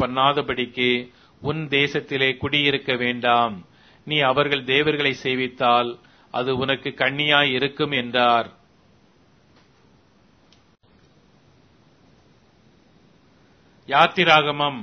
பண்ணாதபடிக்கு உன் தேசத்திலே குடியிருக்க வேண்டாம். நீ அவர்கள் தேவர்களை சேவித்தால் அது உனக்கு கண்ணியாய் இருக்கும் என்றார். யாத்திராகமம்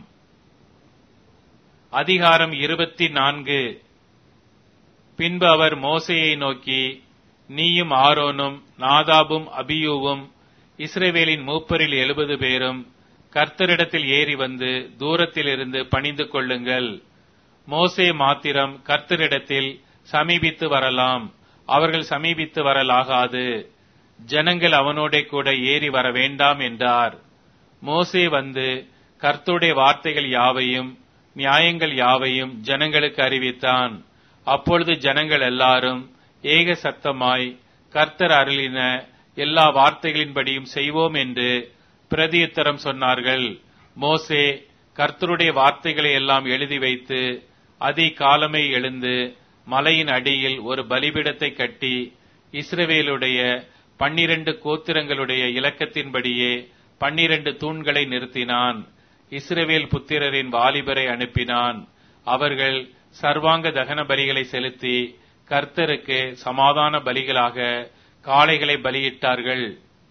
அதிகாரம் 24. பின்பு அவர் மோசேயை நோக்கி, நீயும் ஆரோனும் நாதாபும் அபியூவும் இஸ்ரவேலின் மூப்பரில் 70 பேரும் கர்த்தரிடத்தில் ஏறி வந்து தூரத்திலிருந்து பணிந்து கொள்ளுங்கள். மோசே மாத்திரம் கர்த்தரிடத்தில் சமீபித்து வரலாம், அவர்கள் சமீபித்து வரலாகாது. ஜனங்கள் அவனோட கூட ஏறி வர வேண்டாம் என்றார். மோசே வந்து கர்த்தருடைய வார்த்தைகள் யாவையும் நியாயங்கள் யாவையும் ஜனங்களுக்கு அறிவித்தான். அப்பொழுது ஜனங்கள் எல்லாரும் ஏக சத்தமாய் கர்த்தர் அருளின எல்லா வார்த்தைகளின்படியும் செய்வோம் என்று பிரதியுத்தரம் சொன்னார்கள். மோசே கர்த்தருடைய வார்த்தைகளை எல்லாம் எழுதி வைத்து அதிகாலமே எழுந்து மலையின் அடியில் ஒரு பலிபீடத்தை கட்டி இஸ்ரவேலுடைய 12 கோத்திரங்களுடைய இலக்கத்தின்படியே 12 தூண்களை நிறுத்தினான். இஸ்ரவேல் புத்திரரின் வாலிபரை அனுப்பினான். அவர்கள் சர்வாங்க தகன பலிகளை செலுத்தி கர்த்தருக்கு சமாதான பலிகளாக காளைகளை பலியிட்டார்கள்.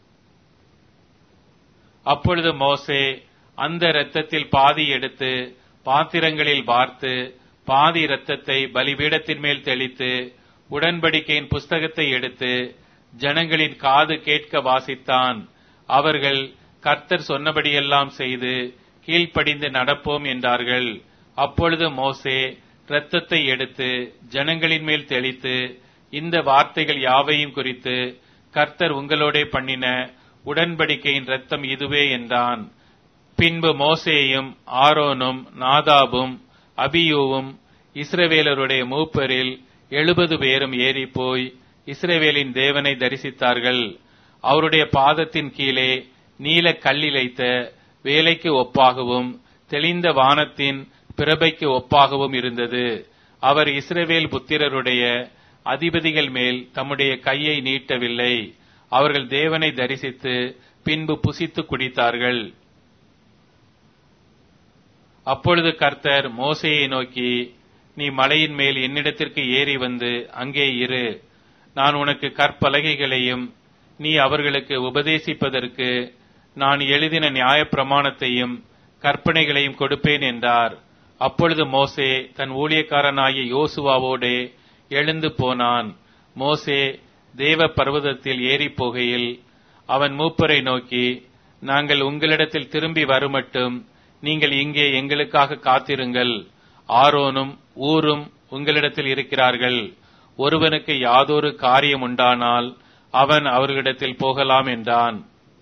அப்பொழுது மோசே அந்த இரத்தத்தில் பாதி எடுத்து பாத்திரங்களில் வார்த்து பாதி இரத்தத்தை பலிபீடத்தின் மேல் தெளித்து உடன்படிக்கையின் புஸ்தகத்தை எடுத்து ஜனங்களின் காது கேட்க வாசித்தான். அவர்கள் கர்த்தர் சொன்னபடியெல்லாம் செய்து கீழ்ப்படிந்து நடப்போம் என்றார்கள். அப்பொழுது மோசே இரத்தத்தை எடுத்து ஜனங்களின் மேல் தெளித்து, இந்த வார்த்தைகள் யாவையும் குறித்து கர்த்தர் உங்களோடே பண்ணின உடன்படிக்கையின் இரத்தம் இதுவே என்றான். பின்பு மோசேயும் ஆரோனும் நாதாபும் அபியூவும் இஸ்ரவேலருடைய மூப்பரில் 70 பேரும் ஏறி போய் இஸ்ரவேலின் தேவனை தரிசித்தார்கள். அவருடைய பாதத்தின் கீழே நீல கல்லிழைத்த வேலைக்கு ஒப்பாகவும் தெளிந்த வானத்தின் பிரபைக்கு ஒப்பாகவும் இருந்தது. அவர் இஸ்ரவேல் புத்திரருடைய அதிபதிகள் மேல் தம்முடைய கையை நீட்டவில்லை. அவர்கள் தேவனை தரிசித்து பின்பு புசித்து குடித்தார்கள். அப்பொழுது கர்த்தர் மோசேயை நோக்கி, நீ மலையின் மேல் என்னிடத்திற்கு ஏறி வந்து அங்கே இரு. நான் உனக்கு கற்பலகைகளையும் நீ அவர்களுக்கு உபதேசிப்பதற்கு நான் எழுதின நியாயப்பிரமாணத்தையும் கற்பனைகளையும் கொடுப்பேன் என்றார். அப்பொழுது மோசே தன் ஊழியக்காரனாகிய யோசுவாவோடே எழுந்து போனான். மோசே தேவ பர்வதத்தில் ஏறி போகையில் அவன் மூப்பரை நோக்கி, நாங்கள் உங்களிடத்தில் திரும்பி வருமட்டும் நீங்கள் இங்கே எங்களுக்காக காத்திருங்கள். ஆரோனும் ஊரும் உங்களிடத்தில் இருக்கிறார்கள். ஒருவனுக்கு யாதொரு காரியம் உண்டானால் அவன் அவர்களிடத்தில் போகலாம் என்றான்.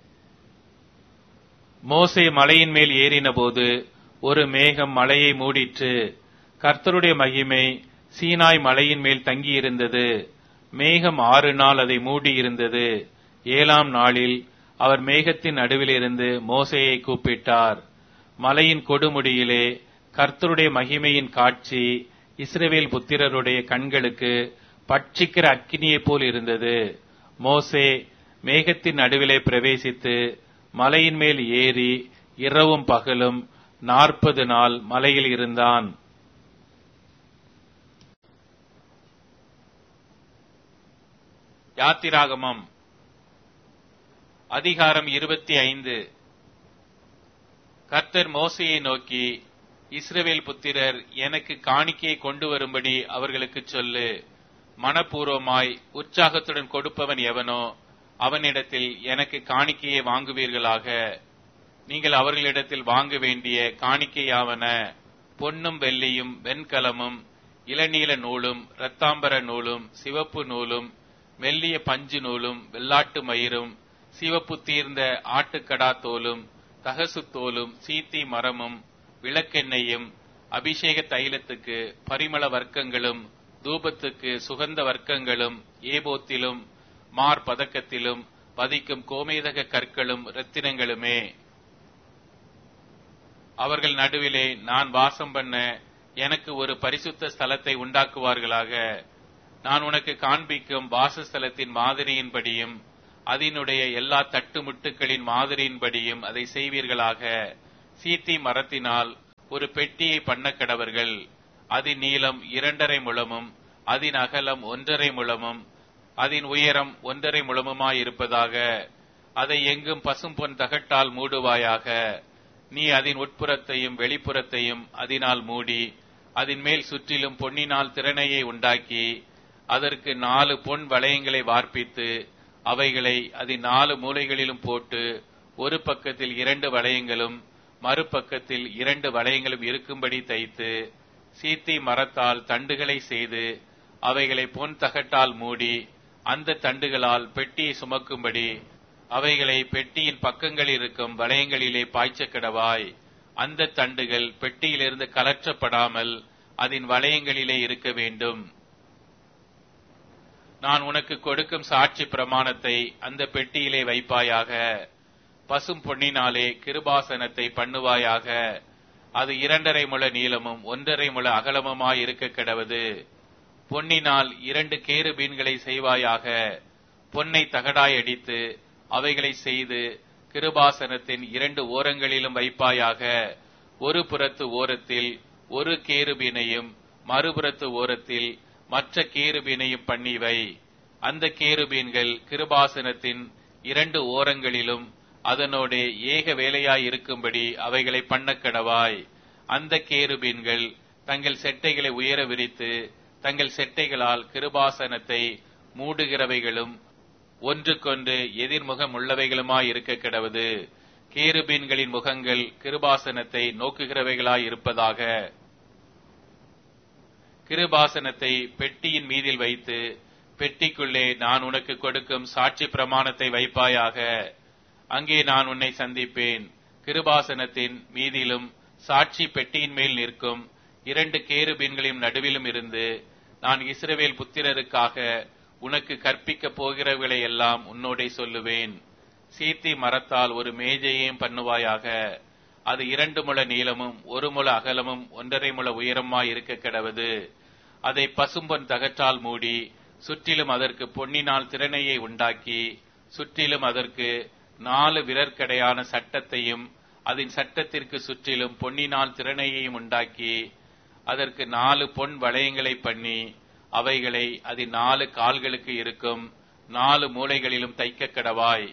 மோசே மலையின் மேல் ஏறின போது ஒரு மேகம் மலையை மூடிற்று. கர்த்தருடைய மகிமை சீனாய் மலையின் மேல் தங்கியிருந்தது. மேகம் 6 நாள் அதை மூடியிருந்தது. 7ஆம் நாளில் அவர் மேகத்தின் நடுவிலிருந்து மோசேயை கூப்பிட்டார். மலையின் கொடுமுடியிலே கர்த்தருடைய மகிமையின் காட்சி இஸ்ரவேல் புத்திரருடைய கண்களுக்கு பட்சிக்கிற அக்கினியைப் போல் இருந்தது. மோசே மேகத்தின் நடுவிலே பிரவேசித்து மலையின் மேல் ஏறி இரவும் பகலும் 40 நாள் மலையில் இருந்தான். யாத்திராகமம் அதிகாரம் 25. கர்த்தர் மோசேயை நோக்கி, இஸ்ரவேல் புத்திரர் எனக்கு காணிக்கையை கொண்டு வரும்படி அவர்களுக்கு சொல்லு. மனப்பூர்வமாய் உற்சாகத்துடன் கொடுப்பவன் எவனோ அவனிடத்தில் எனக்கு காணிக்கையை வாங்குவீர்களாக. நீங்கள் அவர்களிடத்தில் வாங்க வேண்டிய காணிக்கையாவன பொன்னும் வெள்ளியும் வெண்கலமும் இளநீல நூலும் இரத்தாம்பர நூலும் சிவப்பு நூலும் மெல்லிய பஞ்சு நூலும் வெள்ளாட்டு மயிரும் சிவப்பு தீர்ந்த ஆட்டுக்கடா தோலும் தகசு தோலும் சீத்தி மரமும் விளக்கெண்ணெயும் அபிஷேக தைலத்துக்கு பரிமள வர்க்கங்களும் தூபத்துக்கு சுகந்த வர்க்கங்களும் ஏபோத்திலும் மார்பதக்கத்திலும் பதிக்கும் கோமேதக கற்களும் இரத்தினங்களுமே. அவர்கள் நடுவிலே நான் வாசம் பண்ண எனக்கு ஒரு பரிசுத்த ஸ்தலத்தை உண்டாக்குவார்களாக. நான் உனக்கு காண்பிக்கும் வாசஸ்தலத்தின் மாதிரியின்படியும் அதனுடைய எல்லா தட்டுமுட்டுக்களின் மாதிரியின்படியும் அதை செய்வீர்களாக. சீத்தி மரத்தினால் ஒரு பெட்டியை பண்ண கடவர்கள். அதன் நீளம் 2.5 முழமும் அதன் அகலம் 1.5 முழமும் அதன் உயரம் 1.5 முழமுமாயிருப்பதாக. அதை எங்கும் பசும்பொன் தகட்டால் மூடுவாயாக. நீ அதன் உட்புறத்தையும் வெளிப்புறத்தையும் அதனால் மூடி அதன் மேல் சுற்றிலும் பொன்னினால் திறனையை உண்டாக்கி அதற்கு 4 பொன் வளையங்களை வார்ப்பித்து அவைகளை அதன் 4 மூலைகளிலும் போட்டு ஒரு பக்கத்தில் 2 வளையங்களும் மறுபக்கத்தில் 2 வளையங்களும் இருக்கும்படி தைத்து சீத்தி மரத்தால் தண்டுகளை செய்து அவைகளை பொன் தகட்டால் மூடி அந்த தண்டுகளால் பெட்டியை சுமக்கும்படி அவைகளை பெட்டியின் பக்கங்களில் இருக்கும் வளையங்களிலே பாய்ச்சக்கடவாய். அந்த தண்டுகள் பெட்டியிலிருந்து கலற்றப்படாமல் அதன் வளையங்களிலே இருக்க வேண்டும். நான் உனக்கு கொடுக்கும் சாட்சி பிரமாணத்தை அந்த பெட்டியிலே வைப்பாயாக. பசும் பொன்னினாலே கிருபாசனத்தை பண்ணுவாயாக. அது 2.5 முழ நீளமும் 1.5 முழ அகலமுமாய் இருக்க கடவது. பொன்னினால் 2 கேருபீன்களை செய்வாயாக. பொன்னை தகடாய் அடித்து அவைகளை செய்து கிருபாசனத்தின் 2 ஓரங்களிலும் வைப்பாயாக. ஒரு புறத்து ஓரத்தில் ஒரு கேருபீனையும் மறுபுறத்து ஓரத்தில் மற்ற கேருபீனையும் பண்ணிவை. அந்த கேருபீன்கள் கிருபாசனத்தின் 2 ஓரங்களிலும் அதனோடு ஏக வேலையாய் இருக்கும்படி அவைகளை பண்ணக்கடவாய். அந்த கேருபீன்கள் தங்கள் செட்டைகளை உயர விரித்து தங்கள் செட்டைகளால் கிருபாசனத்தை மூடுகிறவைகளும் ஒன்றுக்கொன்று எதிர்முகம் உள்ளவைகளுமாய் இருக்க கிடவது. கேருபீன்களின் முகங்கள் கிருபாசனத்தை நோக்குகிறவைகளாய் இருப்பதாக. கிருபாசனத்தை பெட்டியின் மீதில் வைத்து பெட்டிக்குள்ளே நான் உனக்கு கொடுக்கும் சாட்சி பிரமாணத்தை வைப்பாயாக. அங்கே நான் உன்னை சந்திப்பேன். கிருபாசனத்தின் மீதிலும் சாட்சி பெட்டியின் மேல் நிற்கும் 2 கேருபீன்களின் நடுவிலும் இருந்து நான் இஸ்ரவேல் புத்திரருக்காக உனக்கு கற்பிக்கப் போகிறவர்களை எல்லாம் உன்னோடே சொல்லுவேன். சீத்தி மரத்தால் ஒரு மேஜையையும் பண்ணுவாயாக. அது 2 முழ நீளமும் 1 முழ அகலமும் 1.5 முழ உயரமாய் இருக்க கடவது. அதை பசும்பொன் தகற்றால் மூடி சுற்றிலும் அதற்கு பொன்னினால் திறனையை உண்டாக்கி சுற்றிலும் அதற்கு 4 விரற்கடையான சட்டத்தையும் அதன் சட்டத்திற்கு சுற்றிலும் பொன்னினால் திறனையையும் உண்டாக்கி அதற்கு 4 பொன் வளையங்களை பண்ணி அவைகளை அதன் 4 கால்களுக்கு இருக்கும் 4 மூலைகளிலும் தைக்க கடவாய்.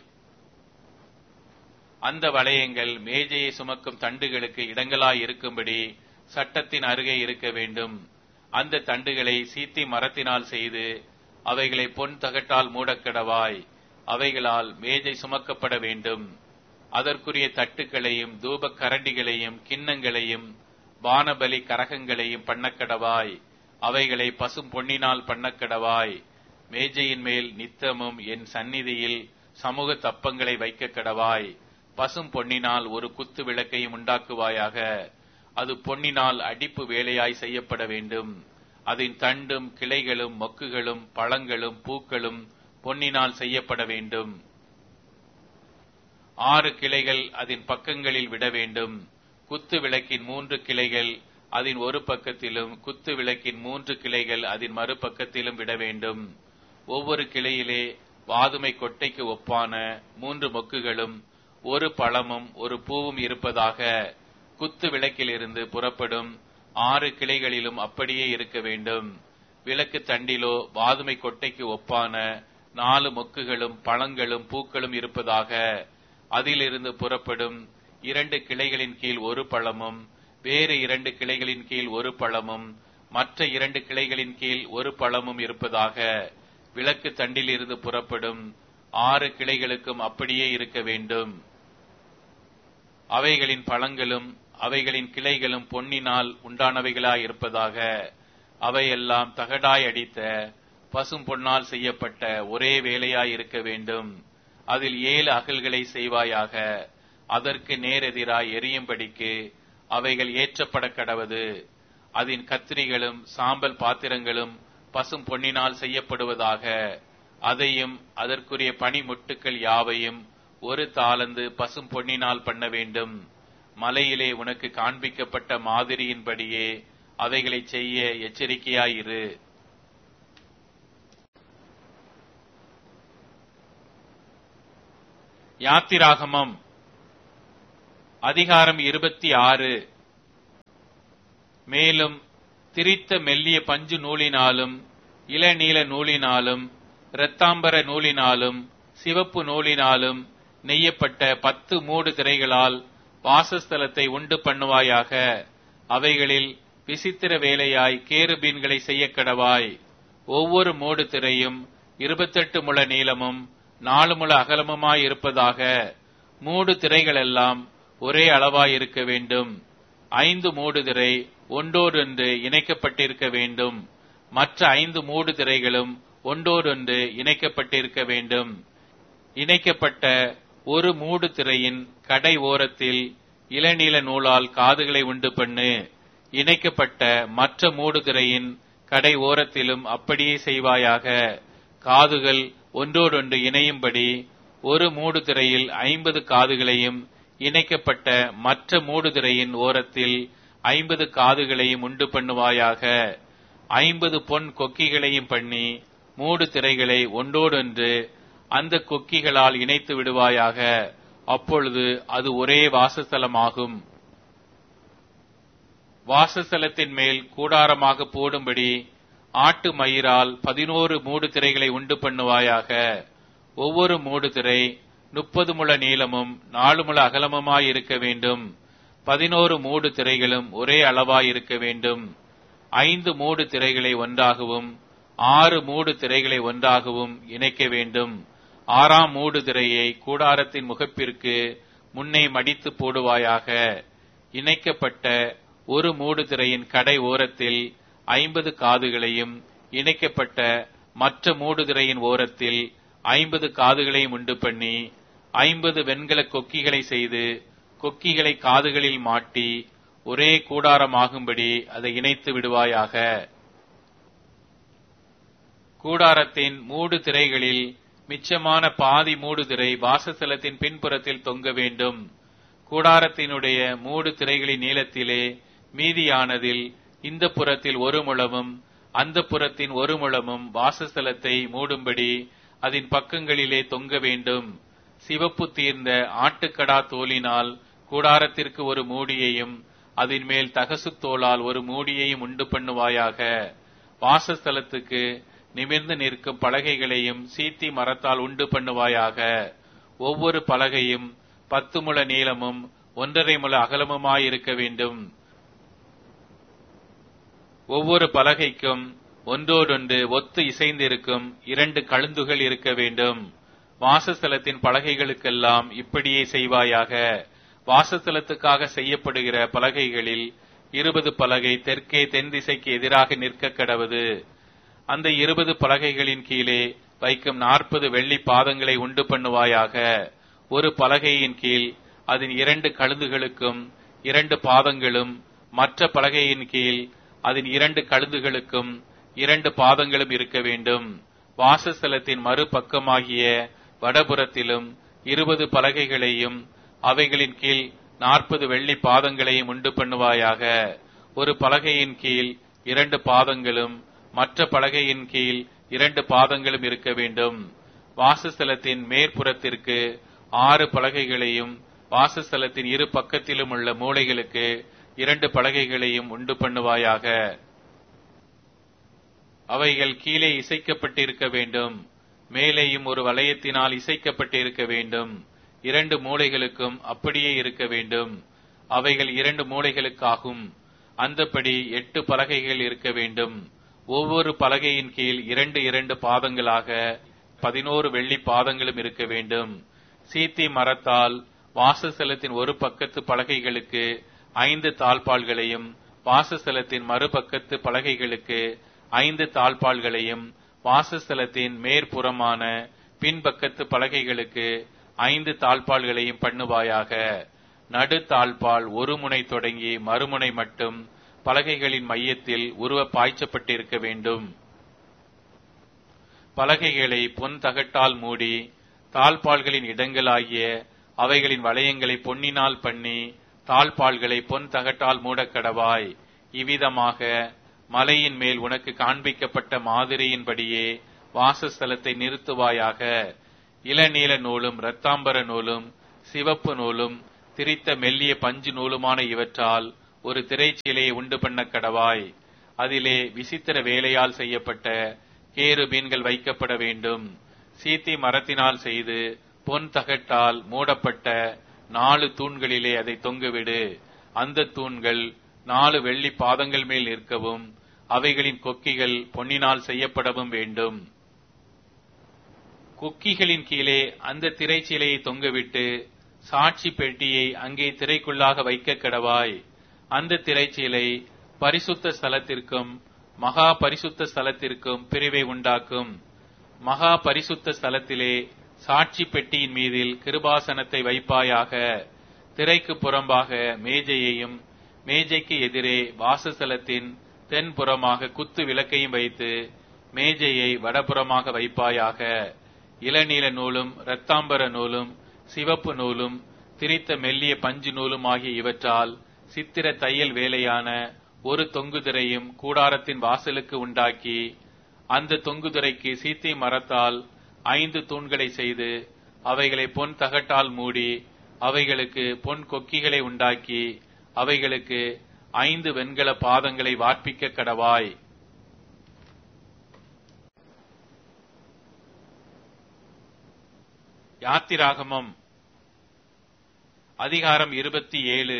அந்த வளையங்கள் மேஜையை சுமக்கும் தண்டுகளுக்கு இடங்களாய் இருக்கும்படி சட்டத்தின் அருகே இருக்க வேண்டும். அந்த தண்டுகளை சீத்தி மரத்தினால் செய்து அவைகளை பொன் தகட்டால் மூடக்கடவாய். அவைகளால் மேஜை சுமக்கப்பட வேண்டும். அதற்குரிய தட்டுக்களையும் தூப கரண்டிகளையும் கிண்ணங்களையும் வானபலி கரகங்களையும் பண்ணக்கடவாய். அவைகளை பசும் பொன்னினால் பண்ணக்கடவாய். மேஜையின் மேல் நித்தமும் என் சந்நிதியில் சமூக தப்பங்களை வைக்க கடவாய். பசும் பொன்னினால் ஒரு குத்து விளக்கையும் உண்டாக்குவாயாக. அது பொன்னினால் அடிப்பு வேலையாய் செய்யப்பட வேண்டும். அதன் தண்டும் கிளைகளும் மொக்குகளும் பழங்களும் பூக்களும் பொன்னினால் செய்யப்பட வேண்டும். 6 கிளைகள் அதன் பக்கங்களில் விட வேண்டும். குத்து விளக்கின் 3 கிளைகள் அதன் ஒரு பக்கத்திலும் குத்து விளக்கின் 3 கிளைகள் அதன் மறுபக்கத்திலும் விட வேண்டும். ஒவ்வொரு கிளையிலே வாதுமை கொட்டைக்கு ஒப்பான 3 மொக்குகளும் 1 பழமும் 1 பூவும் இருப்பதாக. குத்து விளக்கிலிருந்து புறப்படும் 6 கிளைகளிலும் அப்படியே இருக்க வேண்டும். விளக்கு தண்டிலோ வாதுமை கொட்டைக்கு ஒப்பான 4 மொக்குகளும் பழங்களும் பூக்களும் இருப்பதாக. அதிலிருந்து புறப்படும் 2 கிளைகளின் கீழ் 1 பழமும் வேறு 2 கிளைகளின் கீழ் 1 பழமும் மற்ற 2 கிளைகளின் கீழ் 1 பழமும் இருப்பதாக. விளக்கு தண்டிலிருந்து புறப்படும் 6 கிளைகளுக்கும் அப்படியே இருக்க வேண்டும். அவைகளின் பழங்களும் அவைகளின் கிளைகளும் பொன்னினால் உண்டானவைகளாயிருப்பதாக. அவையெல்லாம் தகடாய் அடித்த பசும் பொன்னால் செய்யப்பட்ட ஒரே வேலையாய் இருக்க வேண்டும். அதில் 7 அகல்களை செய்வாயாக. அதற்கு நேரெதிராய் எரியும்படிக்கு அவைகள் ஏற்றப்பட கடவது. அதன் கத்திரிகளும் சாம்பல் பாத்திரங்களும் பசும் பொன்னினால் செய்யப்படுவதாக. அதையும் அதற்குரிய பனிமுட்டுக்கள் யாவையும் 1 தாலந்து பசும் பொன்னினால் பண்ண வேண்டும். மலையிலே உனக்கு காண்பிக்கப்பட்ட மாதிரியின்படியே அவைகளை செய்ய எச்சரிக்கையாயிரு. யாத்திராகமம் அதிகாரம் 26. மேலும் திரித்த மெல்லிய பஞ்சு நூலினாலும் இளநீல நூலினாலும் இரத்தாம்பர நூலினாலும் சிவப்பு நூலினாலும் நெய்யப்பட்ட 10 மூடு திரைகளால் வாசஸ்தலத்தை உண்டு பண்ணுவாயாக. அவைகளில் விசித்திர வேலையாய் கேருபீன்களை செய்ய கடவாய். ஒவ்வொரு மூடு திரையும் 28 முழ நீளமும் 4 முழ அகலமுமாய் இருப்பதாக. மூடு திரைகளெல்லாம் ஒரே அளவாய் இருக்க வேண்டும். 5 மூடு திரை ஒன்றோடொன்று இணைக்கப்பட்டிருக்க வேண்டும். மற்ற 5 மூடு திரைகளும் ஒன்றோடொன்று இணைக்கப்பட்டிருக்க வேண்டும். இணைக்கப்பட்ட ஒரு மூடு திரையின் கடை ஓரத்தில் இளநீல நூலால் காதுகளை உண்டு பண்ணு. இணைக்கப்பட்ட மற்ற மூடு திரையின் கடை ஓரத்திலும் அப்படியே செய்வாயாக. காதுகள் ஒன்றோடொன்று இணையும்படி ஒரு மூடு திரையில் 50 காதுகளையும் இணைக்கப்பட்ட மற்ற மூடு திரையின் ஓரத்தில் 50 காதுகளையும் உண்டு பண்ணுவாயாக. 50 பொன் கொக்கிகளையும் பண்ணி மூடு திரைகளை ஒன்றோடொன்று அந்த கொக்கிகளால் இணைத்து விடுவாயாக. அப்பொழுது அது ஒரே வாசஸ்தலமாகும். வாசஸ்தலத்தின் மேல் கூடாரமாக போடும்படி ஆட்டு மயிரால் 11 மூடு திரைகளை உண்டு பண்ணுவாயாக. ஒவ்வொரு மூடு திரை 30 முழ நீளமும் 4 முழ அகலமுமாய் இருக்க வேண்டும். 11 மூடு திரைகளும் ஒரே அளவாய் இருக்க வேண்டும். 5 மூடு திரைகளை ஒன்றாகவும் 6 மூடு திரைகளை ஒன்றாகவும் இணைக்க வேண்டும். 6ஆம் மூடு திரையை கூடாரத்தின் முகப்பிற்கு முன்னே மடித்து போடுவாயாக. இணைக்கப்பட்ட ஒரு மூடு திரையின் கடை ஓரத்தில் 50 காதுகளையும் இணைக்கப்பட்ட மற்ற மூடு திரையின் ஓரத்தில் 50 காதுகளையும் உண்டு பண்ணி 50 வெண்கல கொக்கிகளை செய்து கொக்கிகளை காதுகளில் மாட்டி ஒரே கூடாரமாகும்படி அதை இணைத்து விடுவாயாக. கூடாரத்தின் மூடு திரைகளில் மிச்சமான பாதி மூடு திரை வாசஸ்தலத்தின் பின்புறத்தில் தொங்க வேண்டும். கூடாரத்தினுடைய மூடு திரைகளின் நீளத்திலே மீதியானதில் இந்த புறத்தில் 1 முழமும் அந்த புறத்தின் 1 முழமும் வாசஸ்தலத்தை மூடும்படி அதன் பக்கங்களிலே தொங்க வேண்டும். சிவப்பு தீர்ந்த ஆட்டுக்கடா தோலினால் கூடாரத்திற்கு ஒரு மூடியையும் அதன் மேல் தகசு தோலால் ஒரு மூடியையும் உண்டு பண்ணுவாயாக. வாசஸ்தலத்துக்கு நிமிர்ந்து நிற்கும் பலகைகளையும் சீத்தி மரத்தால் உண்டு பண்ணுவாயாக. ஒவ்வொரு பலகையும் 10 முழ நீளமும் 1.5 முழ அகலமுமாயிருக்க வேண்டும். ஒவ்வொரு பலகைக்கும் ஒன்றோடொன்று ஒத்து இசைந்திருக்கும் 2 கழுந்துகள் இருக்க வேண்டும். வாசஸ்தலத்தின் பலகைகளுக்கெல்லாம் இப்படியே செய்வாயாக. வாசஸ்தலத்துக்காக செய்யப்படுகிற பலகைகளில் 20 பலகை தெற்கே தென் திசைக்கு எதிராக நிற்க கடவது. அந்த 20 பலகைகளின் கீழே வைக்கும் 40 வெள்ளி பாதங்களை உண்டு பண்ணுவாயாக. ஒரு பலகையின் கீழ் அதன் 2 கழுந்துகளுக்கும் 2 பாதங்களும், மற்ற பலகையின் கீழ் அதன் 2 கழுந்துகளுக்கும் 2 பாதங்களும் இருக்க வேண்டும். வாசஸ்தலத்தின் மறுபக்கமாகிய வடபுறத்திலும் 20 பலகைகளையும் அவைகளின் கீழ் 40 வெள்ளி பாதங்களையும் உண்டு பண்ணுவாயாக. ஒரு பலகையின் கீழ் 2 பாதங்களும் மற்ற பலகையின் கீழ் 2 பாதங்களும் இருக்க வேண்டும். வாசஸ்தலத்தின் மேற்புறத்திற்கு 6 பலகைகளையும் வாசஸ்தலத்தின் இரு பக்கத்திலும் உள்ள மூலைகளுக்கு 2 பலகைகளையும் உண்டு பண்ணுவாயாக. அவைகள் கீழே இசைக்கப்பட்டிருக்க வேண்டும். மேலேயும் ஒரு வளையத்தினால் இசைக்கப்பட்டிருக்க வேண்டும். 2 மூலைகளுக்கும் அப்படியே இருக்க வேண்டும். அவைகள் 2 மூலைகளுக்காகும். அந்தப்படி 8 பலகைகள் இருக்க வேண்டும். ஒவ்வொரு பலகையின் கீழ் 2 பாதங்களாக 11 வெள்ளி பாதங்களும் இருக்க வேண்டும். சீத்தி மரத்தால் வாசஸ்தலத்தின் ஒரு பக்கத்து பலகைகளுக்கு 5 தாழ்பாள்களையும் வாசஸ்தலத்தின் மறுபக்கத்து பலகைகளுக்கு 5 தாழ்பாள்களையும் வாசஸ்தலத்தின் மேற்புறமான பின்பக்கத்து பலகைகளுக்கு 5 தாழ்பாள்களையும் பண்ணுவாயாக. நடு தாழ்பாள் ஒரு முனை தொடங்கி மறுமுனை மட்டும் பலகைகளின் மையத்தில் உருவ பாய்ச்சப்பட்டிருக்க வேண்டும். பலகைகளை பொன் தகட்டால் மூடி தாழ்பாள்களின் இடங்களாகிய அவைகளின் வளையங்களை பொன்னினால் பண்ணி தாழ்பாள்களை பொன் தகட்டால் மூடக்கடவாய். இவ்விதமாக மலையின் மேல் உனக்கு காண்பிக்கப்பட்ட மாதிரியின்படியே வாசஸ்தலத்தை நிறுத்துவாயாக. இளநீல நூலும் இரத்தாம்பர நூலும் சிவப்பு நூலும் திரித்த மெல்லிய பஞ்சு நூலுமான இவற்றால் ஒரு திரைச்சீலையை உண்டு பண்ண கடவாய். அதிலே விசித்திர வேலையால் செய்யப்பட்ட கேருபீன்கள் வைக்கப்பட வேண்டும். சீத்தி மரத்தினால் செய்து பொன் தகட்டால் மூடப்பட்ட 4 தூண்களிலே அதை தொங்கவிடு. அந்த தூண்கள் 4 வெள்ளி பாதங்கள் மேல் நிற்கவும் அவைகளின் கொக்கிகள் பொன்னினால் செய்யப்படவும் வேண்டும். கொக்கிகளின் கீழே அந்த திரைச்சீலையை தொங்கவிட்டு சாட்சி பெட்டியை அங்கே திரைக்குள்ளாக வைக்க கடவாய். அந்த திரைச்சீலை பரிசுத்த ஸ்தலத்திற்கும் மகா பரிசுத்த ஸ்தலத்திற்கும் பிரிவை உண்டாக்கும். மகா பரிசுத்த ஸ்தலத்திலே சாட்சி பெட்டியின் மீதில் கிருபாசனத்தை வைப்பாயாக. திரைக்கு புறம்பாக மேஜையையும் மேஜைக்கு எதிரே வாசஸ்தலத்தின் தென்புறமாக குத்து விளக்கையும் வைத்து மேஜையை வடபுறமாக வைப்பாயாக. இளநீல நூலும் இரத்தாம்பர நூலும் சிவப்பு நூலும் திரித்த மெல்லிய பஞ்சு நூலும் ஆகிய இவற்றால் சித்திர தையல் வேலையான ஒரு தொங்குதிரையும் கூடாரத்தின் வாசலுக்கு உண்டாக்கி அந்த தொங்குதிரைக்கு சீத்தி மரத்தால் 5 தூண்களை செய்து அவைகளை பொன் தகட்டால் மூடி அவைகளுக்கு பொன் கொக்கிகளை உண்டாக்கி அவைகளுக்கு 5 வெண்கல பாதங்களை வார்ப்பிக்க கடவாய். யாத்திராகமம் அதிகாரம் 27.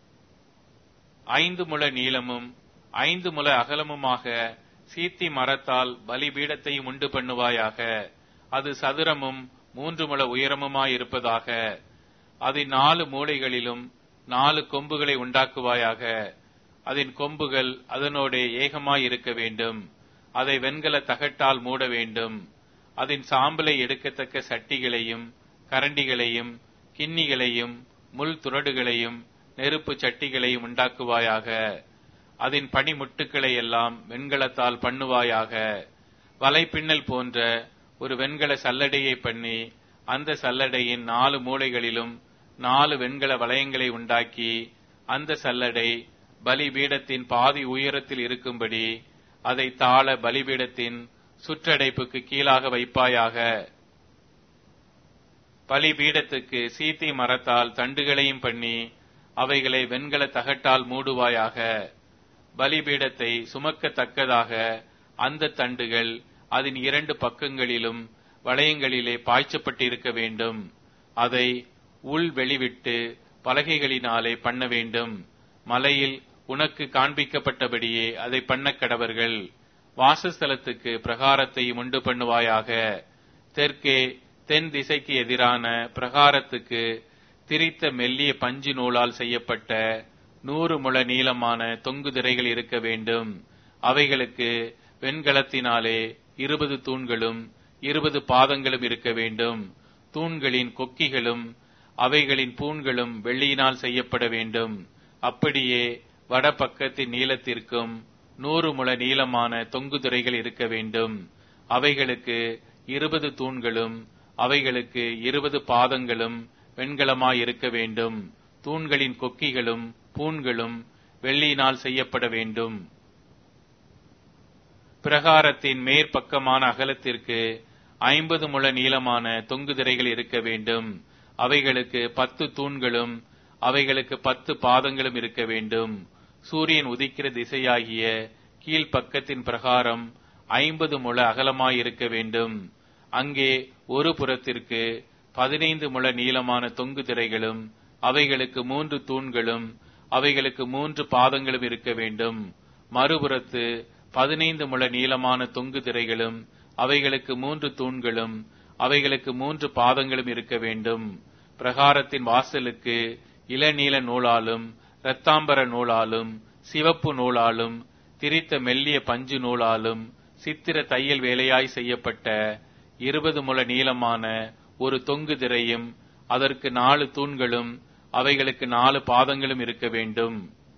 5 முழ நீளமும் 5 முழ அகலமுமாக சீத்தி மரத்தால் பலிபீடத்தையும் உண்டு பண்ணுவாயாக. அது சதுரமும் 3 முழ உயரமுமாயிருப்பதாக. அதன் 4 மூலைகளிலும் 4 கொம்புகளை உண்டாக்குவாயாக. அதன் கொம்புகள் அதனோடே ஏகமாயிருக்க வேண்டும். அதை வெண்கல தகட்டால் மூட வேண்டும். அதன் சாம்பலை எடுக்கத்தக்க சட்டிகளையும் கரண்டிகளையும் கிண்ணிகளையும் முள் துறடுகளையும் நெருப்பு சட்டிகளையும் உண்டாக்குவாயாக. அதன் பனிமுட்டுக்களை எல்லாம் வெண்கலத்தால் பண்ணுவாயாக. வலைப்பின்னல் போன்ற ஒரு வெண்கல சல்லடையை பண்ணி அந்த சல்லடையின் 4 மூலைகளிலும் 4 வெண்கல வளையங்களை உண்டாக்கி அந்த சல்லடை பலிபீடத்தின் பாதி உயரத்தில் இருக்கும்படி அதை தாழ பலிபீடத்தின் சுற்றடைப்புக்கு கீழாக வைப்பாயாக. பலிபீடத்துக்கு சீத்தி மரத்தால் தண்டுகளையும் பண்ணி அவைகளை வெண்கல தகட்டால் மூடுவாயாக. பலிபீடத்தை சுமக்கத்தக்கதாக அந்த தண்டுகள் அதன் 2 பக்கங்களிலும் வளையங்களிலே பாய்ச்சப்பட்டிருக்க வேண்டும். அதை உள் வெளிவிட்டு பலகைகளினாலே பண்ண வேண்டும். மலையில் உனக்கு காண்பிக்கப்பட்டபடியே அதை பண்ண கடவர்கள். வாசஸ்தலத்துக்கு பிரகாரத்தையும் உண்டு பண்ணுவாயாக. தெற்கே தென் திசைக்கு எதிரான பிரகாரத்துக்கு திரித்த மெல்லிய பஞ்சு நூலால் செய்யப்பட்ட 100 முழ நீளமான தொங்கு திரைகள் இருக்க வேண்டும். அவைகளுக்கு வெண்கலத்தினாலே 20 தூண்களும் 20 பாதங்களும் இருக்க வேண்டும். தூண்களின் கொக்கிகளும் அவைகளின் பூண்களும் வெள்ளியினால் செய்யப்பட வேண்டும். அப்படியே வடபக்கத்தின் நீளத்திற்கும் 100 முழ நீளமான தொங்கு திரைகள் இருக்க வேண்டும். அவைகளுக்கு 20 தூண்களும் அவைகளுக்கு 20 பாதங்களும் வெண்கலமாயிருக்க வேண்டும். தூண்களின் கொக்கிகளும் பூண்களும் வெள்ளியினால் செய்யப்பட வேண்டும். பிரகாரத்தின் மேற்பக்கமான அகலத்திற்கு 50 முழ நீளமான தொங்கு திரைகள் இருக்க வேண்டும். அவைகளுக்கு 10 தூண்களும் அவைகளுக்கு 10 பாதங்களும் இருக்க வேண்டும். சூரியன் உதிக்கிற திசையாகிய கீழ்ப்பக்கத்தின் பிரகாரம் 50 முழ அகலமாயிருக்க வேண்டும். அங்கே ஒரு புறத்திற்கு 15 முழ நீளமான தொங்கு திரைகளும் அவைகளுக்கு 3 தூண்களும் அவைகளுக்கு 3 பாதங்களும் இருக்க வேண்டும். மறுபுறத்து 15 முழ நீளமான தொங்கு திரைகளும் அவைகளுக்கு 3 தூண்களும் அவைகளுக்கு 3 பாதங்களும் இருக்க வேண்டும். பிரகாரத்தின் வாசலுக்கு இளநீல நூலாலும் இரத்தாம்பர நூலாலும் சிவப்பு நூலாலும் திரித்த மெல்லிய பஞ்சு நூலாலும் சித்திர தையல் வேலையாய் செய்யப்பட்ட 20 முழ நீளமான ஒரு தொங்கு திரையும் அதற்கு 4 தூண்களும் அவைகளுக்கு 4 பாதங்களும் இருக்க வேண்டும்.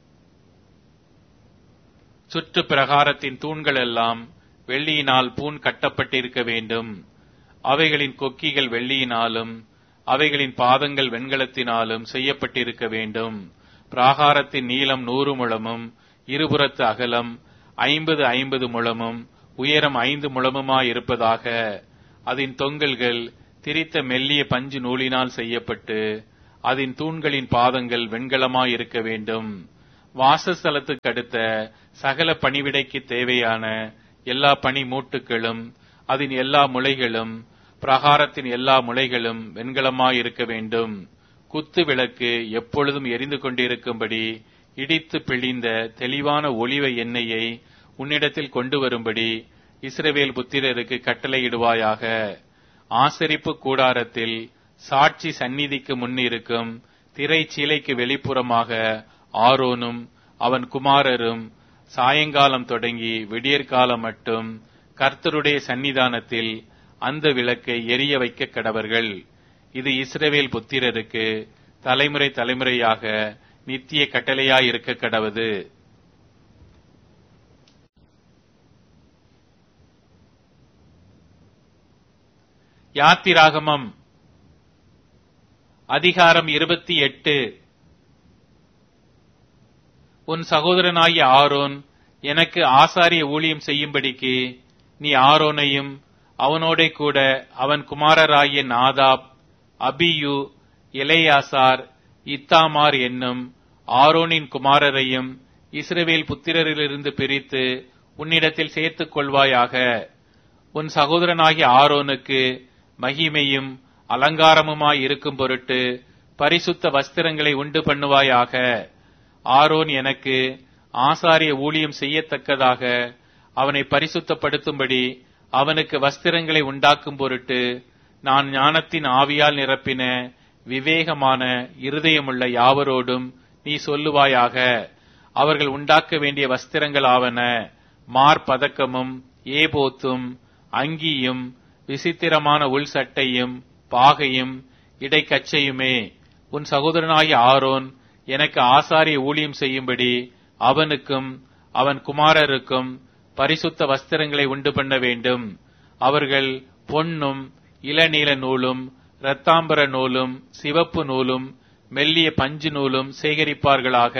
சுற்று பிரகாரத்தின் தூண்கள் எல்லாம் வெள்ளியினால் பூண் கட்டப்பட்டிருக்க வேண்டும். அவைகளின் கொக்கிகள் வெள்ளியினாலும் அவைகளின் பாதங்கள் வெண்கலத்தினாலும் செய்யப்பட்டிருக்க வேண்டும். பிராகாரத்தின் நீளம் 100 முழமும் இருபுறத்து அகலம் 50 முழமும் உயரம் 5 முழமுமாயிருப்பதாக. அதன் தொங்கல்கள் திரித்த மெல்லிய பஞ்சு நூலினால் செய்யப்பட்டு அதன் தூண்களின் பாதங்கள் வெண்கலமாயிருக்க வேண்டும். வாசஸ்தலத்துக்கு அடுத்த சகல பணிவிடைக்கு தேவையான எல்லா பனி மூட்டுகளும் அதன் எல்லா முளைகளும் பிரகாரத்தின் எல்லா முளைகளும் வெண்கலமாயிருக்க வேண்டும். குத்து விளக்கு எப்பொழுதும் எரிந்து கொண்டிருக்கும்படி இடித்து பிழிந்த தெளிவான ஒலிவ எண்ணெயை உன்னிடத்தில் கொண்டு வரும்படி இஸ்ரவேல் புத்திரருக்கு கட்டளையிடுவாயாக. ஆசரிப்பு கூடாரத்தில் சாட்சி சந்நிதிக்கு முன்னிருக்கும் திரைச்சீலைக்கு வெளிப்புறமாக ஆரோனும் அவன் குமாரரும் சாயங்காலம் தொடங்கி விடியற்காலம் மட்டும் கர்த்தருடைய சந்நிதானத்தில் அந்த விளக்கை எரிய வைக்க கடவர்கள். இது இஸ்ரவேல் புத்திரருக்கு தலைமுறை தலைமுறையாக நித்திய கட்டளையாயிருக்க கடவது. யாத்திராகமம் அதிகாரம் 28. உன் சகோதரனாகிய ஆரோன் எனக்கு ஆசாரிய ஊழியம் செய்யும்படிக்கு நீ ஆரோனையும் அவனோடே கூட அவன் குமாரராகிய நாதாப், அபியூ, எலெயாசார், இத்தாமார் என்னும் ஆரோனின் குமாரரையும் இஸ்ரவேல் புத்திரரிலிருந்து பிரித்து உன்னிடத்தில் சேர்த்துக் கொள்வாயாக. உன் சகோதரனாகிய ஆரோனுக்கு மகிமையும் அலங்காரமுமாய் இருக்கும் பொருட்டு பரிசுத்த வஸ்திரங்களை உண்டு பண்ணுவாயாக. ஆரோன் எனக்கு ஆசாரிய ஊழியம் செய்யத்தக்கதாக அவனை பரிசுத்தப்படுத்தும்படி அவனுக்கு வஸ்திரங்களை உண்டாக்கும் பொருட்டு நான் ஞானத்தின் ஆவியால் நிரப்பின விவேகமான இருதயமுள்ள யாவரோடும் நீ சொல்லுவாயாக. அவர்கள் உண்டாக்க வேண்டிய வஸ்திரங்கள் ஆவன மார்பதக்கமும் ஏபோத்தும் அங்கியும் விசித்திரமான உள் சட்டையும் பாகையும் இடைக்கச்சையுமே. உன் சகோதரனாகிய ஆரோன் எனக்கு ஆசாரிய ஊழியம் செய்யும்படி அவனுக்கும் அவன் குமாரருக்கும் பரிசுத்த வஸ்திரங்களை உண்டு பண்ண வேண்டும். அவர்கள் பொன்னும் இளநீல நூலும் இரத்தாம்பர நூலும் சிவப்பு நூலும் மெல்லிய பஞ்சு நூலும் சேகரிப்பார்களாக.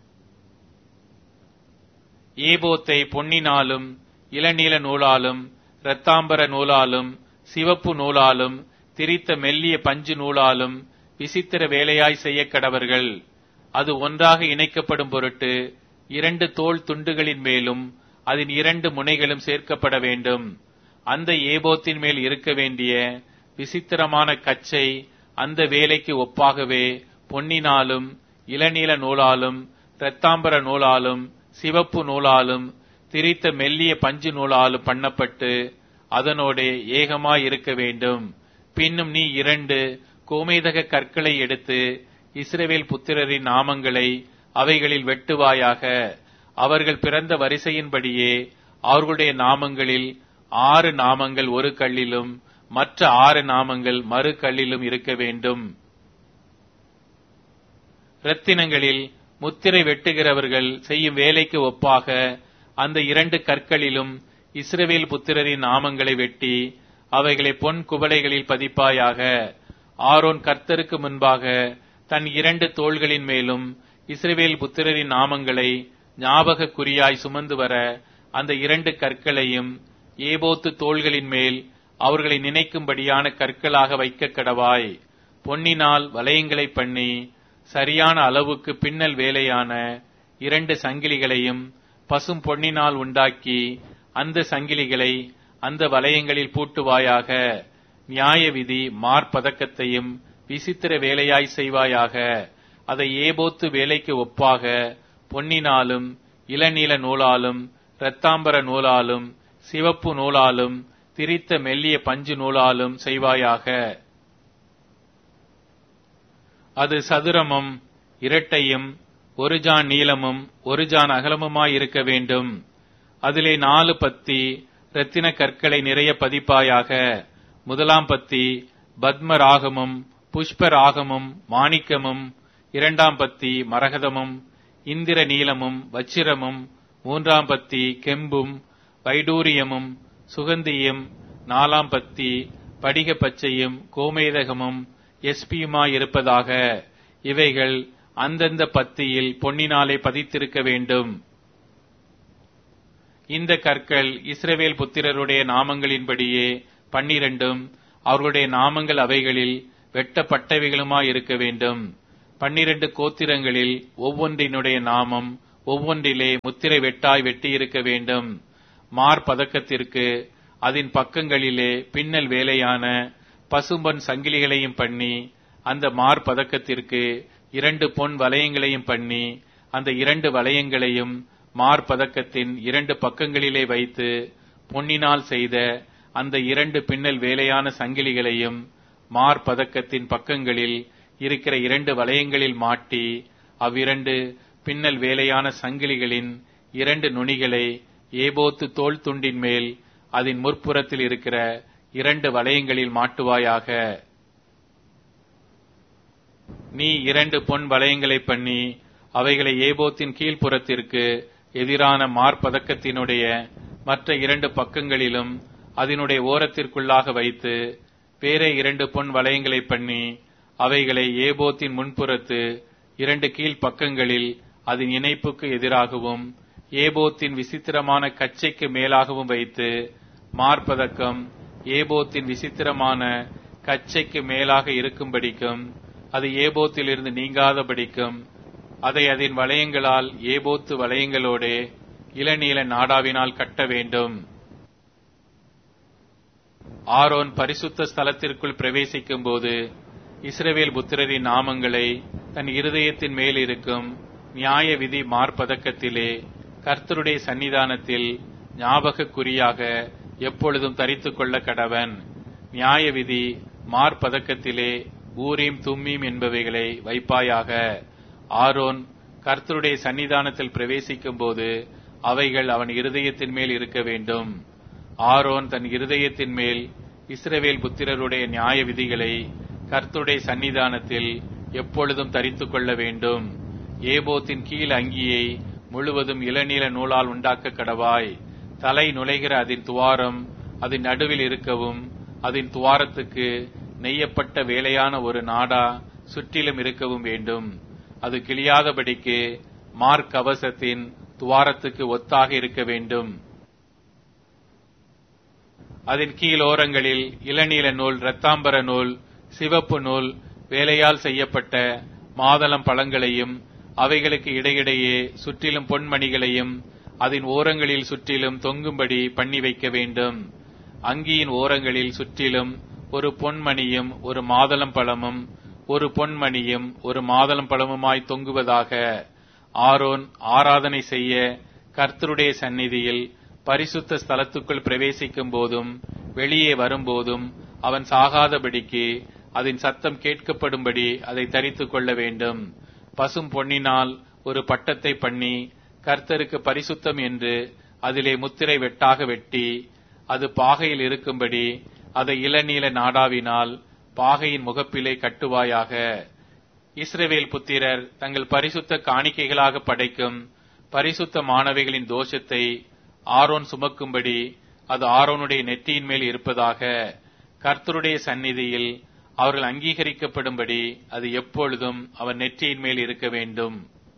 ஏபோத்தை பொன்னினாலும் இளநீல நூலாலும் இரத்தாம்பர நூலாலும் சிவப்பு நூலாலும் திரித்த மெல்லிய பஞ்சு நூலாலும் விசித்திர வேலையாய் செய்ய கடவர்கள். அது ஒன்றாக இணைக்கப்படும் பொருட்டு 2 தோள் துண்டுகளின் மேலும் அதன் 2 முனைகளும் சேர்க்கப்பட வேண்டும். அந்த ஏபோத்தின் மேல் இருக்க வேண்டிய விசித்திரமான கச்சை அந்த வேலைக்கு ஒப்பாகவே பொன்னினாலும் இளநீல நூலாலும் இரத்தாம்பர நூலாலும் சிவப்பு நூலாலும் திரித்த மெல்லிய பஞ்சு நூலாலும் பண்ணப்பட்டு அதனோடே ஏகமாய் இருக்க வேண்டும். பின்னும் நீ 2 கோமேதக கற்களை எடுத்து இஸ்ரவேல் புத்திரரின் நாமங்களை அவைகளில் வெட்டுவாயாக. அவர்கள் பிறந்த வரிசையின்படியே அவர்களுடைய நாமங்களில் 6 நாமங்கள் ஒரு கல்லிலும் மற்ற 6 நாமங்கள் மறு கல்லிலும் இருக்க வேண்டும். இரத்தினங்களில் முத்திரை வெட்டுகிறவர்கள் செய்யும் வேலைக்கு ஒப்பாக அந்த 2 கற்களிலும் இஸ்ரவேல் புத்திரரின் நாமங்களை வெட்டி அவைகளை பொன் குவளைகளில் பதிப்பாயாக. ஆரோன் கர்த்தருக்கு முன்பாக தன் 2 தோள்களின் மேலும் இஸ்ரவேல் புத்திரரின் நாமங்களை ஞாபக குறியாய் சுமந்து வர அந்த 2 கற்களையும் ஏபோத்து தோள்களின் மேல் அவர்களை நினைக்கும்படியான கற்களாக வைக்க கடவாய். பொன்னினால் வளையங்களை பண்ணி சரியான அளவுக்கு பின்னல் வேலையான 2 சங்கிலிகளையும் பசும் பொன்னினால் உண்டாக்கி அந்த சங்கிலிகளை அந்த வளையங்களில் பூட்டுவாயாக. நியாய விதி மார்பதக்கத்தையும் விசித்திர வேலையாய் செய்வாயாக. அதை ஏபோத்து வேலைக்கு ஒப்பாக பொன்னினாலும் இளநீல நூலாலும் இரத்தாம்பர நூலாலும் சிவப்பு நூலாலும் திரித்த மெல்லிய பஞ்சு நூலாலும் செய்வாயாக. அது சதுரமும் இரட்டையும் 1 ஜான் நீளமும் 1 ஜான் அகலமுமாயிருக்க வேண்டும். அதிலே 4 பத்தி இரத்தின கற்களை நிறைய பதிப்பாயாக. முதலாம் பத்தி பத்மராகமும் புஷ்பராகமும் மாணிக்கமும், 2ஆம் பத்தி மரகதமும் இந்திர நீலமும் வச்சிரமும், 3ஆம் பத்தி கெம்பும் வைடூரியமும் சுகந்தியும், 4ஆம் பத்தி படிக பச்சையும் கோமேதகமும் எஸ்பியுமாயிருப்பதாக. இவைகள் அந்தந்த பத்தியில் பொன்னினாலே பதித்திருக்க வேண்டும். இந்த கற்கள் இஸ்ரவேல் புத்திரருடைய நாமங்களின்படியே 12 அவர்களுடைய நாமங்கள் அவைகளில் வெட்டப்பட்டவைகளுமாயிருக்க வேண்டும். 12 கோத்திரங்களில் ஒவ்வொன்றினுடைய நாமம் ஒவ்வொன்றிலே முத்திரை வெட்டாய் வெட்டியிருக்க வேண்டும். மார்பதக்கத்திற்கு அதன் பக்கங்களிலே பின்னல் வேலையான பசும்பொன் சங்கிலிகளையும் பண்ணி, அந்த மார்பதக்கத்திற்கு 2 பொன் வளையங்களையும் பண்ணி, அந்த 2 வளையங்களையும் மார்பதக்கத்தின் 2 பக்கங்களிலே வைத்து, பொன்னினால் செய்த அந்த 2 பின்னல் வேலையான சங்கிலிகளையும் மார்பதக்கத்தின் பக்கங்களில் இருக்கிற 2 வளையங்களில் மாட்டி, அவ்விரண்டு பின்னல் வேலையான சங்கிலிகளின் 2 நுனிகளை ஏபோத்து தோள் துண்டின் மேல் அதன் முற்புறத்தில் இருக்கிற 2 வளையங்களில் மாட்டுவாயாக. நீ 2 பொன் வளையங்களை பண்ணி அவைகளை ஏபோத்தின் கீழ்ப்புறத்திற்கு எதிரான மார்பதக்கத்தினுடைய மற்ற 2 பக்கங்களிலும் அதனுடைய ஓரத்திற்குள்ளாக வைத்து, வேற 2 பொன் வளையங்களை பண்ணி அவைகளை ஏபோத்தின் முன்புறத்து 2 கீழ் பக்கங்களில் அதன் இணைப்புக்கு எதிராகவும் ஏபோத்தின் விசித்திரமான கச்சைக்கு மேலாகவும் வைத்து, மார்பதக்கம் ஏபோத்தின் விசித்திரமான கச்சைக்கு மேலாக இருக்கும்படிக்கும் அது ஏபோத்திலிருந்து நீங்காதபடிக்கும் அதை அதன் வளையங்களால் ஏபோத்து வளையங்களோடே இளநீல நாடாவினால் கட்ட வேண்டும். ஆரோன் பரிசுத்த ஸ்தலத்திற்குள் பிரவேசிக்கும் போது இஸ்ரவேல் புத்திரரின் நாமங்களை தன் இருதயத்தின் மேல் இருக்கும் நியாய விதி மார்பதக்கத்திலே கர்த்தருடைய சன்னிதானத்தில் ஞாபகக்குறியாக எப்பொழுதும் தரித்துக் கொள்ள கடவன். நியாய விதி மார்பதக்கத்திலே ஊரீம் தும்மீம் என்பவைகளை வைப்பாயாக. ஆரோன் கர்த்தருடைய சன்னிதானத்தில் பிரவேசிக்கும் போது அவைகள் அவன் இருதயத்தின் மேல் இருக்க வேண்டும். ஆரோன் தன் இருதயத்தின் மேல் இஸ்ரவேல் புத்திரருடைய நியாய விதிகளை கர்த்தருடைய சன்னிதானத்தில் எப்பொழுதும் தரித்துக் கொள்ள வேண்டும். ஏபோத்தின் கீழ் அங்கியை முழுவதும் இளநீல நூலால் உண்டாக்க கடவாய். தலை நுழைகிற அதன் துவாரம் அதன் நடுவில் இருக்கவும், அதன் துவாரத்துக்கு நெய்யப்பட்ட வேலையான ஒரு நாடா சுற்றிலும் இருக்கவும் வேண்டும். அது கிழியாதபடிக்கு மார்க்கவசத்தின் துவாரத்துக்கு ஒத்தாக இருக்க வேண்டும். அதன் கீழோரங்களில் இளநீல நூல், இரத்தாம்பர நூல், சிவப்பு நூல் வேலையால் செய்யப்பட்ட மாதளம் பழங்களையும் அவைகளுக்கு இடையிடையே சுற்றிலும் பொன்மணிகளையும் அதன் ஓரங்களில் சுற்றிலும் தொங்கும்படி பண்ணி வைக்க வேண்டும். அங்கியின் ஓரங்களில் சுற்றிலும் ஒரு பொன்மணியும் ஒரு மாதளம் பழமும் ஒரு பொன்மணியும் ஒரு மாதளம் பழமுமாய் தொங்குவதாக. ஆரோன் ஆராதனை செய்ய கர்த்தருடைய சந்நிதியில் பரிசுத்த ஸ்தலத்துக்குள் பிரவேசிக்கும் போதும் வெளியே வரும்போதும் அவன் சாகாதபடிக்கு அதன் சத்தம் கேட்கப்படும்படி அதை தரித்துக் கொள்ள வேண்டும். பசும் பொன்னினால் ஒரு பட்டத்தை பண்ணி கர்த்தருக்கு பரிசுத்தம் என்று அதிலே முத்திரை வெட்டாக வெட்டி, அது பாகையில் இருக்கும்படி அதை இளநீல நாடாவினால் பாகையின் முகப்பிலே கட்டுவாயாக. இஸ்ரவேல் புத்திரர் தங்கள் பரிசுத்த காணிக்கைகளாக படைக்கும் பரிசுத்த மாணவிகளின் தோஷத்தை ஆரோன் சுமக்கும்படி அது ஆரோனுடைய நெற்றியின் மேல் இருப்பதாக. கர்த்தருடைய சந்நிதியில் அவர்கள் அங்கீகரிக்கப்படும்படி அது எப்பொழுதும் அவன் நெற்றியின் மேல் இருக்க வேண்டும்.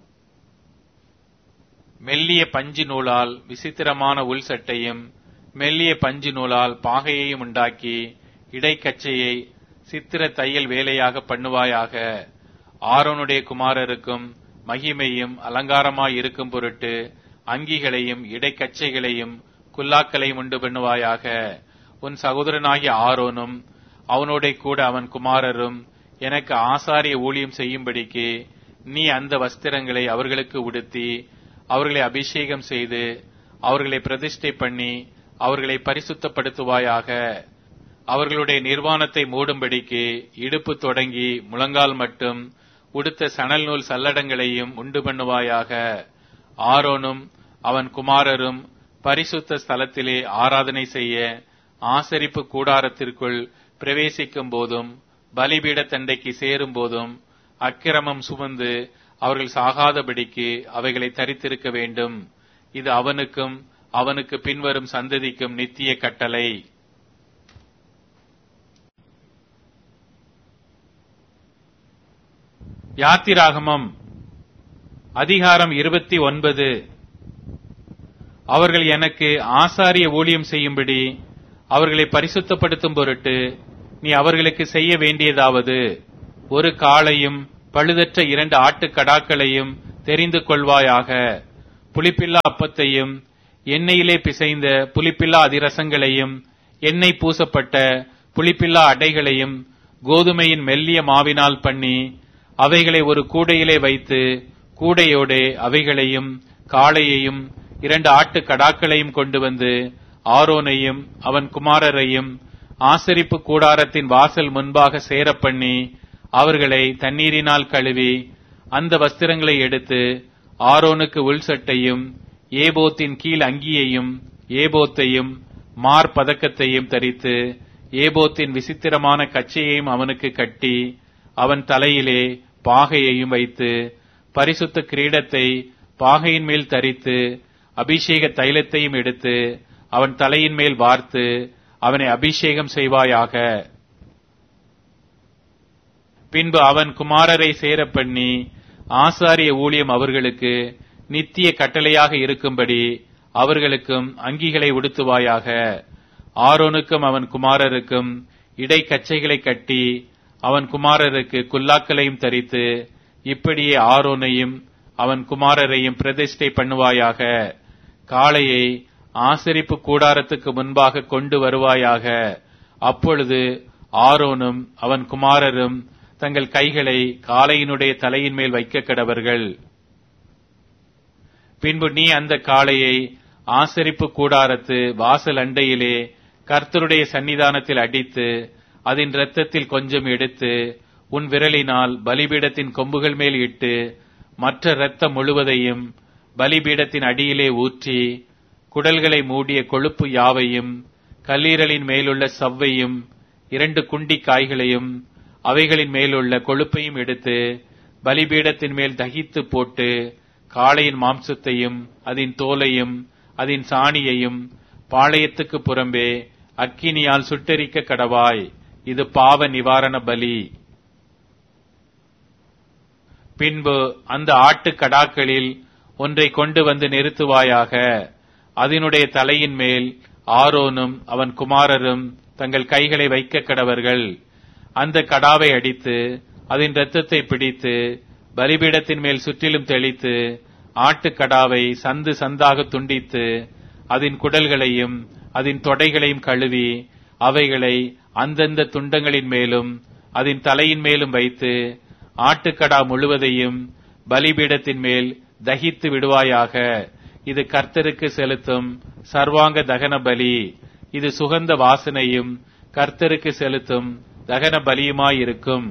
மெல்லிய பஞ்சு நூலால் விசித்திரமான உள் சட்டையும் மெல்லிய பஞ்சு நூலால் பாகையையும் உண்டாக்கி இடைக்கச்சையை சித்திர தையல் வேலையாக பண்ணுவாயாக. ஆரோனுடைய குமாரருக்கும் மகிமையும் அலங்காரமாய் இருக்கும் பொருட்டு அங்கிகளையும் இடைக்கச்சைகளையும் குல்லாக்களையும் உண்டு பண்ணுவாயாக. உன் சகோதரனாகிய ஆரோனும் அவனோட கூட அவன் குமாரரும் எனக்கு ஆசாரிய ஊழியம் செய்யும்படிக்கு நீ அந்த வஸ்திரங்களை அவர்களுக்கு உடுத்தி அவர்களை அபிஷேகம் செய்து அவர்களை பிரதிஷ்டை பண்ணி அவர்களை பரிசுத்தப்படுத்துவாயாக. அவர்களுடைய நிர்வாணத்தை மூடும்படிக்கு இடுப்பு தொடங்கி முழங்கால் மட்டும் உடுத்த சணல் நூல் சல்லடங்களையும் உண்டு பண்ணுவாயாக. ஆரோனும் அவன் குமாரரும் பரிசுத்த ஸ்தலத்திலே ஆராதனை செய்ய ஆசரிப்பு கூடாரத்திற்குள் பிரவேசிக்கும் போதும் பலிபீட தண்டைக்கு சேரும் போதும் அக்கிரமம் சுமந்து அவர்கள் சாகாதபடிக்கு அவைகளை தரித்திருக்க வேண்டும். இது அவனுக்கும் அவனுக்கு பின்வரும் சந்ததிக்கும் நித்திய கட்டளை. யாத்திராகமம் அதிகாரம் 29. அவர்கள் எனக்கு ஆசாரிய ஊழியம் செய்யும்படி அவர்களை பரிசுத்தப்படுத்தும் பொருட்டு நீ அவர்களுக்கு செய்ய வேண்டியதாவது, ஒரு காளையும் பழுதற்ற 2 ஆட்டுக்கடாக்களையும் தெரிந்து கொள்வாயாக. புளிப்பில்லா அப்பத்தையும் எண்ணெயிலே பிசைந்த புளிப்பில்லா அதிரசங்களையும் எண்ணெய் பூசப்பட்ட புளிப்பில்லா அடைகளையும் கோதுமையின் மெல்லிய மாவினால் பண்ணி அவைகளை ஒரு கூடையிலே வைத்து கூடையோடே அவைகளையும் காளையையும் 2 ஆட்டுக்கடாக்களையும் கொண்டு வந்து ஆரோனையும் அவன் குமாரரையும் ஆசரிப்பு கூடாரத்தின் வாசல் முன்பாக சேரப்பண்ணி அவர்களை தண்ணீரினால் கழுவி அந்த வஸ்திரங்களை எடுத்து ஆரோனுக்கு உள் சட்டையும் ஏபோத்தின் கீழ் அங்கியையும் ஏபோத்தையும் மார்பதக்கத்தையும் தரித்து ஏபோத்தின் விசித்திரமான கச்சையையும் அவனுக்கு கட்டி அவன் தலையிலே பாகையையும் வைத்து பரிசுத்த கிரீடத்தை பாகையின் மேல் தரித்து அபிஷேக தைலத்தையும் எடுத்து அவன் தலையின் மேல் வார்த்து அவனை அபிஷேகம் செய்வாயாக. பின்பு அவன் குமாரரை சேரப்பண்ணி ஆசாரிய ஊழியம் அவர்களுக்கு நித்திய கட்டளையாக இருக்கும்படி அவர்களுக்கும் அங்கிகளை உடுத்துவாயாக. ஆரோனுக்கும் அவன் குமாரருக்கும் இடைக்கச்சைகளை கட்டி அவன் குமாரருக்கு குல்லாக்களையும் தரித்து இப்படியே ஆரோனையும் அவன் குமாரரையும் பிரதிஷ்டை பண்ணுவாயாக. காளையை ஆசரிப்பு கூடாரத்துக்கு முன்பாக கொண்டு வருவாயாக. அப்பொழுது ஆரோனும் அவன் குமாரரும் தங்கள் கைகளை காளையினுடைய தலையின் மேல் வைக்க கடவர்கள். பின்பு நீ அந்த காளையை ஆசரிப்பு கூடாரத்து வாசல் அண்டையிலே கர்த்தருடைய சன்னிதானத்தில் அடித்து அதன் இரத்தத்தில் கொஞ்சம் எடுத்து உன் விரலினால் பலிபீடத்தின் கொம்புகள் மேல் இட்டு மற்ற இரத்தம் முழுவதையும் பலிபீடத்தின் அடியிலே ஊற்றி குடல்களை மூடிய கொழுப்பு யாவையும் கல்லீரலின் மேலுள்ள சவ்வையும் 2 குண்டி காய்களையும் அவைகளின் மேலுள்ள கொழுப்பையும் எடுத்து பலிபீடத்தின் மேல் தகித்து போட்டு காளையின் மாம்சத்தையும் அதன் தோலையும் அதன் சாணியையும் பாளையத்துக்கு புறம்பே அக்கினியால் சுட்டெரிக்க கடவாய். இது பாவ நிவாரண பலி. பின்பு அந்த ஆட்டுக்கடாக்களில் ஒன்றை கொண்டு வந்து நிறுத்துவாயாக. அதனுடைய தலையின் மேல் ஆரோனும் அவன் குமாரரும் தங்கள் கைகளை வைக்க கடவர்கள். அந்த கடாவை அடித்து அதன் இரத்தத்தை பிடித்து பலிபீடத்தின் மேல் சுற்றிலும் தெளித்து ஆட்டுக்கடாவை சந்து சந்தாக துண்டித்து அதன் குடல்களையும் அதன் தொடைகளையும் கழுவி அவைகளை அந்தந்த துண்டங்களின் மேலும் அதன் தலையின் மேலும் வைத்து ஆட்டுக்கடா முழுவதையும் பலிபீடத்தின் மேல் தகித்து விடுவாயாக. இது கர்த்தருக்கு செலுத்தும் சர்வாங்க தகன பலி. இது சுகந்த வாசனையும் கர்த்தருக்கு செலுத்தும் தகன பலியுமாயிருக்கும்.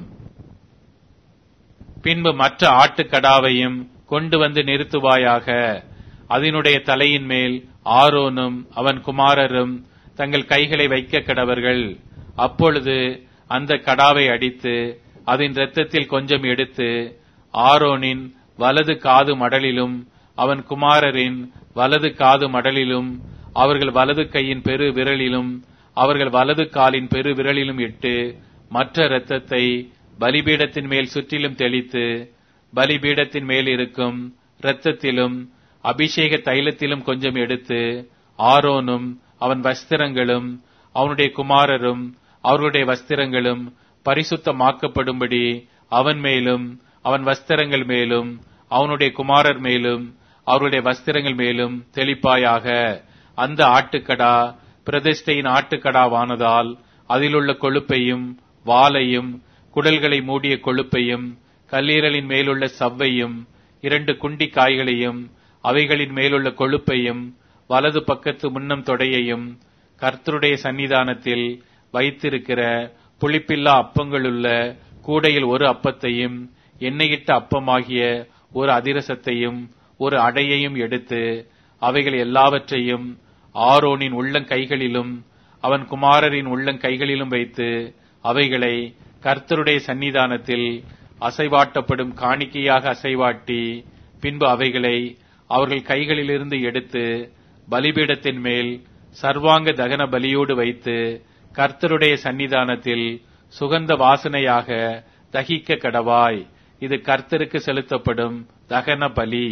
பின்பு மற்ற ஆட்டுக்கடாவையும் கொண்டு வந்து நிறுத்துவாயாக. அதனுடைய தலையின் மேல் ஆரோனும் அவன் குமாரரும் தங்கள் கைகளை வைக்க கடவர்கள். அப்பொழுது அந்த கடாவை அடித்து அதன் இரத்தத்தில் கொஞ்சம் எடுத்து ஆரோனின் வலது காது மடலிலும் அவன் குமாரரின் வலது காது மடலிலும் அவர்கள் வலது கையின் பெரு விரலிலும் அவர்கள் வலது காலின் பெரு விரலிலும் இட்டு மற்ற இரத்தத்தை பலிபீடத்தின் மேல் சுற்றிலும் தெளித்து பலிபீடத்தின் மேல் இருக்கும் இரத்தத்திலும் அபிஷேக தைலத்திலும் கொஞ்சம் எடுத்து ஆரோனும் அவன் வஸ்திரங்களும் அவனுடைய குமாரரும் அவர்களுடைய வஸ்திரங்களும் பரிசுத்தமாக்கப்படும்படி அவன் மேலும் அவன் வஸ்திரங்கள் மேலும் அவனுடைய குமாரர் மேலும் அவருடைய வஸ்திரங்கள் மேலும் தெளிப்பாயாக. அந்த ஆட்டுக்கடா பிரதிஷ்டையின் ஆட்டுக்கடாவானதால் அதிலுள்ள கொழுப்பையும் வாலையும் குடல்களை மூடிய கொழுப்பையும் கல்லீரலின் மேலுள்ள சவ்வையும் 2 குண்டி காய்களையும் அவைகளின் மேலுள்ள கொழுப்பையும் வலது பக்கத்து முன்னம் தொடையையும் கர்த்தருடைய சன்னிதானத்தில் வைத்திருக்கிற புளிப்பில்லா அப்பங்களுள்ள கூடையில் ஒரு அப்பத்தையும் எண்ணெயிட்ட அப்பமாகிய ஒரு அதிரசத்தையும் ஒரு அடையையும் எடுத்து அவைகள் எல்லாவற்றையும் ஆரோனின் உள்ளங்கைகளிலும் அவன் குமாரரின் உள்ளங்கைகளிலும் வைத்து அவைகளை கர்த்தருடைய சன்னிதானத்தில் அசைவாட்டப்படும் காணிக்கையாக அசைவாட்டி பின்பு அவைகளை அவர்கள் கைகளிலிருந்து எடுத்து பலிபீடத்தின் மேல் சர்வாங்க தகன பலியோடு வைத்து கர்த்தருடைய சன்னிதானத்தில் சுகந்த வாசனையாக தகிக்க கடவாய். இது கர்த்தருக்கு செலுத்தப்படும் தகன பலி.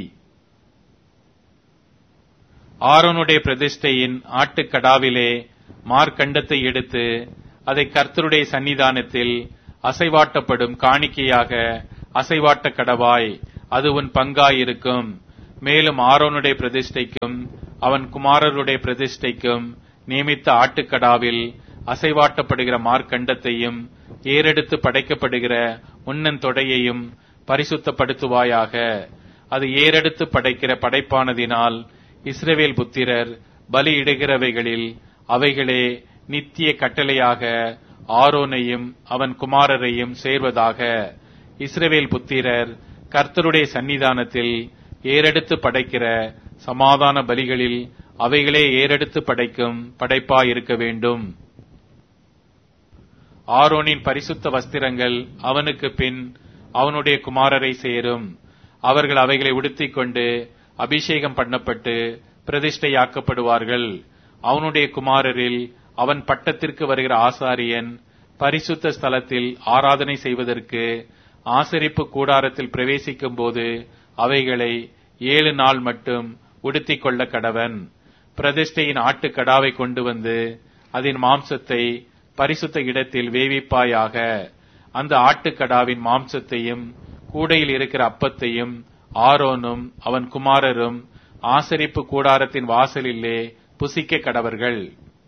ஆரோனுடைய பிரதிஷ்டையின் ஆட்டுக்கடாவிலே மார்க்கண்டத்தை எடுத்து அதை கர்த்தருடைய சன்னிதானத்தில் அசைவாட்டப்படும் காணிக்கையாக அசைவாட்ட கடவாய், அது உன் பங்காயிருக்கும். மேலும் ஆரோனுடைய பிரதிஷ்டைக்கும் அவன் குமாரருடைய பிரதிஷ்டைக்கும் நியமித்த ஆட்டுக்கடாவில் அசைவாட்டப்படுகிற மார்க்கண்டத்தையும் ஏறெடுத்து படைக்கப்படுகிற முன்னந்தொடையையும் பரிசுத்தப்படுத்துவாயாக. அது ஏறெடுத்து படைக்கிற படைப்பானதினால் இஸ்ரவேல் புத்திரர் பலியிடுகிறவைகளில் அவைகளே நித்திய கட்டளையாக ஆரோனையும் அவன் குமாரரையும் சேர்வதாக. இஸ்ரவேல் புத்திரர் கர்த்தருடைய சன்னிதானத்தில் ஏறெடுத்து படைக்கிற சமாதான பலிகளில் அவைகளே ஏறெடுத்து படைக்கும் படைப்பாயிருக்க வேண்டும். ஆரோனின் பரிசுத்த வஸ்திரங்கள் அவனுக்கு பின் அவனுடைய குமாரரை சேரும். அவர்கள் அவைகளை உடுத்திக் கொண்டு அபிஷேகம் பண்ணப்பட்டு பிரதிஷ்டையாக்கப்படுவார்கள். அவனுடைய குமாரரில் அவன் பட்டத்திற்கு வருகிற ஆசாரியன் பரிசுத்த ஸ்தலத்தில் ஆராதனை செய்வதற்கு ஆசரிப்பு கூடாரத்தில் பிரவேசிக்கும் போது அவைகளை 7 நாள் மட்டும் உடுத்திக் கொள்ள கடவன். பிரதிஷ்டையின் ஆட்டுக்கடாவை கொண்டு வந்து அதன் மாம்சத்தை பரிசுத்த இடத்தில் வேவிப்பாயாக. அந்த ஆட்டுக்கடாவின் மாம்சத்தையும் கூடையில் இருக்கிற அப்பத்தையும் ஆரோனும் அவன் குமாரரும் ஆசரிப்பு கூடாரத்தின் வாசலிலே புசிக்க கடவர்கள்.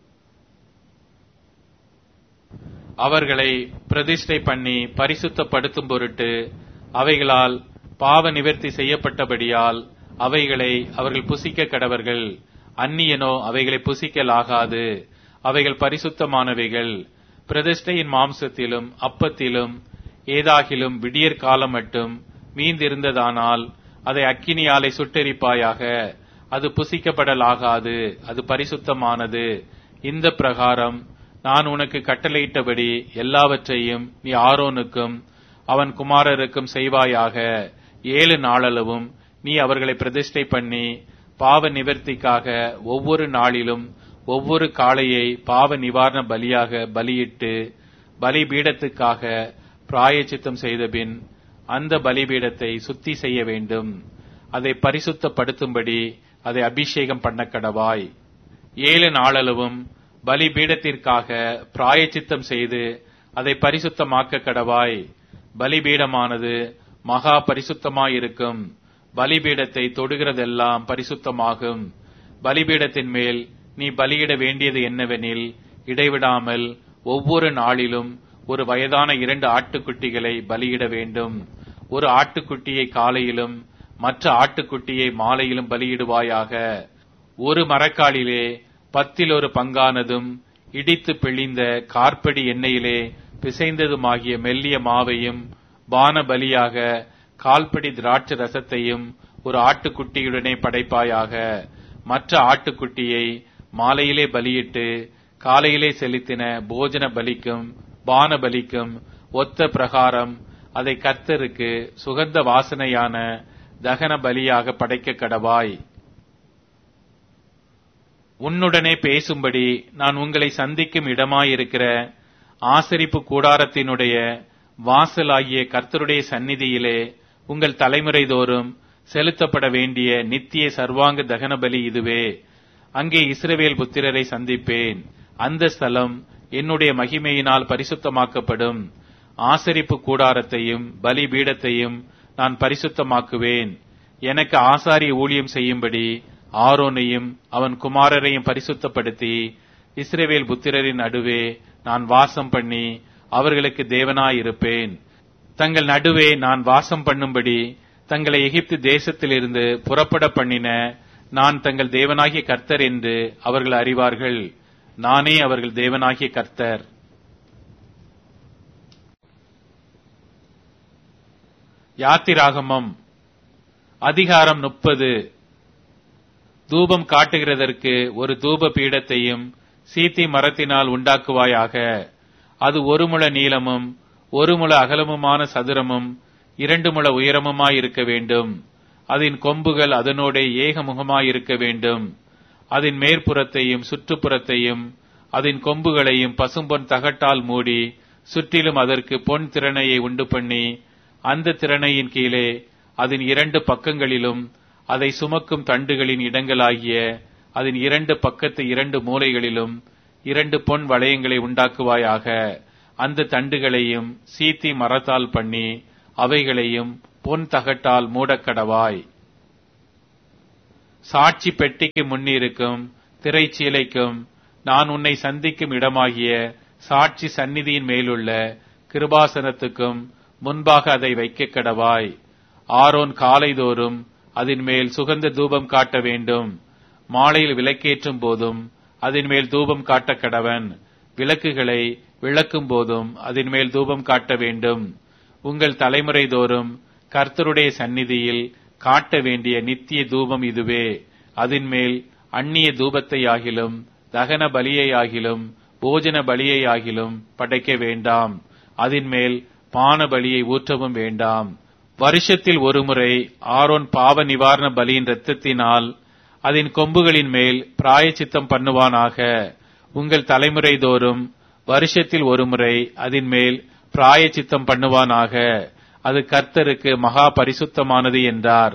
அவர்களை பிரதிஷ்டை பண்ணி பரிசுத்தப்படுத்தும் பொருட்டு அவைகளால் பாவ நிவர்த்தி செய்யப்பட்டபடியால் அவைகளை அவர்கள் புசிக்க கடவர்கள். அந்நியனோ அவைகளை புசிக்கலாகாது. அவைகள் பரிசுத்தமானவைகள். பிரதிஷ்டையின் மாம்சத்திலும் அப்பத்திலும் ஏதாகிலும் விடியற் காலம் மட்டும் மீந்திருந்ததானால் அதை அக்கினியாலை சுட்டெரிப்பாயாக. அது புசிக்கப்படலாகாது. அது பரிசுத்தமானது. இந்த பிரகாரம் நான் உனக்கு கட்டளையிட்டபடி எல்லாவற்றையும் நீ ஆரோனுக்கும் அவன் குமாரருக்கும் செய்வாயாக. 7 நாளளவும் நீ அவர்களை பிரதிஷ்டை பண்ணி பாவ நிவர்த்திக்காக ஒவ்வொரு நாளிலும் ஒவ்வொரு காளையை பாவ நிவாரண பலியாக பலியிட்டு பலிபீடத்துக்காக பிராயச்சித்தம் செய்தபின் அந்த பலிபீடத்தை சுத்தி செய்ய வேண்டும். அதை பரிசுத்தப்படுத்தும்படி அதை அபிஷேகம் பண்ண கடவாய். 7 நாளளவும் பலிபீடத்திற்காக பிராயச்சித்தம் செய்து அதை பரிசுத்தமாக்க கடவாய். பலிபீடமானது மகா பரிசுத்தமாயிருக்கும். பலிபீடத்தை தொடுகிறதெல்லாம் பரிசுத்தமாகும். பலிபீடத்தின் மேல் நீ பலியிட வேண்டியது என்னவெனில், இடைவிடாமல் ஒவ்வொரு நாளிலும் ஒரு வயதான 2 ஆட்டுக்குட்டிகளை பலியிட வேண்டும். ஒரு ஆட்டுக்குட்டியை காலையிலும் மற்ற ஆட்டுக்குட்டியை மாலையிலும் பலியிடுவாயாக. ஒரு மரக்காலிலே 10 பங்கானதும் இடித்து பிழிந்த கார்படி எண்ணெயிலே பிசைந்ததுமாகிய மெல்லிய மாவையும் பான பலியாக கால்படி திராட்சை ரசத்தையும் ஒரு ஆட்டுக்குட்டியுடனே படைப்பாயாக. மற்ற ஆட்டுக்குட்டியை மாலையிலே பலியிட்டு காலையிலே செலுத்தின போஜன பலிக்கும் பான பலிக்கும் ஒத்த பிரகாரம் அதை கர்த்தருக்கு சுகந்த வாசனையான தகன பலியாக படைக்க கடவாய். உன்னுடனே பேசும்படி நான் உங்களை சந்திக்கும் இடமாயிருக்கிற ஆசரிப்பு கூடாரத்தினுடைய வாசலாகிய கர்த்தருடைய சந்நிதியிலே உங்கள் தலைமுறை தோறும் செலுத்தப்பட வேண்டிய நித்திய சர்வாங்க தகன பலி இதுவே. அங்கே இஸ்ரவேல் புத்திரரை சந்திப்பேன். அந்த ஸ்தலம் என்னுடைய மகிமையினால் பரிசுத்தமாக்கப்படும். ஆசரிப்பு கூடாரத்தையும் பலி பீடத்தையும் நான் பரிசுத்தமாக்குவேன். எனக்கு ஆசாரிய ஊழியம் செய்யும்படி ஆரோனையும் அவன் குமாரரையும் பரிசுத்தப்படுத்தி இஸ்ரவேல் புத்திரரின் நடுவே நான் வாசம் பண்ணி அவர்களுக்கு தேவனாயிருப்பேன். தங்கள் நடுவே நான் வாசம் பண்ணும்படி தங்களை எகிப்து தேசத்திலிருந்து புறப்பட பண்ணின நான் தங்கள் தேவனாகிய கர்த்தர் என்று அவர்கள் அறிவார்கள். நானே அவர்கள் தேவனாகிய கர்த்தர். யாத்திராகமம் அதிகாரம் 30. தூபம் காட்டுகிறதற்கு ஒரு தூப பீடத்தையும் சீத்தி மரத்தினால் உண்டாக்குவாயாக. அது 1 முழ நீளமும் 1 முழ அகலமுமான சதுரமும் 2 முழ உயரமுமாயிருக்க வேண்டும். அதன் கொம்புகள் அதனோட ஏகமுகமாயிருக்க வேண்டும். அதன் மேற்புறத்தையும் சுற்றுப்புறத்தையும் அதன் கொம்புகளையும் பசும்பொன் தகட்டால் மூடி சுற்றிலும் அதற்கு பொன் திறனையை உண்டு பண்ணி அந்த திறனையின் கீழே அதன் 2 பக்கங்களிலும் அதை சுமக்கும் தண்டுகளின் இடங்களாகிய அதன் 2 பக்கத்து 2 மூலைகளிலும் 2 பொன் வளையங்களை உண்டாக்குவாயாக. அந்த தண்டுகளையும் சீத்தி மரத்தால் பண்ணி அவைகளையும் பொன் தகட்டால் மூடக்கடவாய். சாட்சி பெட்டிக்கு முன்னிருக்கும் திரைச்சீலைக்கும் நான் உன்னை சந்திக்கும் இடமாகிய சாட்சி சந்நிதியின் மேலுள்ள கிருபாசனத்துக்கும் முன்பாக அதை வைக்க கடவாய். ஆரோன் காலைதோறும் அதன் மேல் சுகந்த தூபம் காட்ட வேண்டும். மாலையில் விளக்கேற்றும் போதும் அதன் மேல் தூபம் காட்ட கடவன். விளக்குகளை விளக்கும் போதும் அதன் மேல் தூபம் காட்ட வேண்டும். உங்கள் தலைமுறை தோறும் கர்த்தருடைய சந்நிதியில் காட்ட வேண்டிய நித்திய தூபம் இதுவே. அதன் மேல் அந்நிய தூபத்தை ஆகிலும் தகன பலியை ஆகிலும் போஜன பலியை ஆகிலும் படைக்க வேண்டாம். அதன் மேல் பான பலியை ஊற்றவும் வேண்டாம். வருஷத்தில் ஒருமுறை ஆரோன் பாவ நிவாரண பலியின் இரத்தத்தினால் அதன் கொம்புகளின் மேல் பிராயச்சித்தம் பண்ணுவானாக. உங்கள் தலைமுறை தோறும் வருஷத்தில் ஒருமுறை அதன் மேல் பிராயச்சித்தம் பண்ணுவானாக. அது கர்த்தருக்கு மகா பரிசுத்தமானது என்றார்.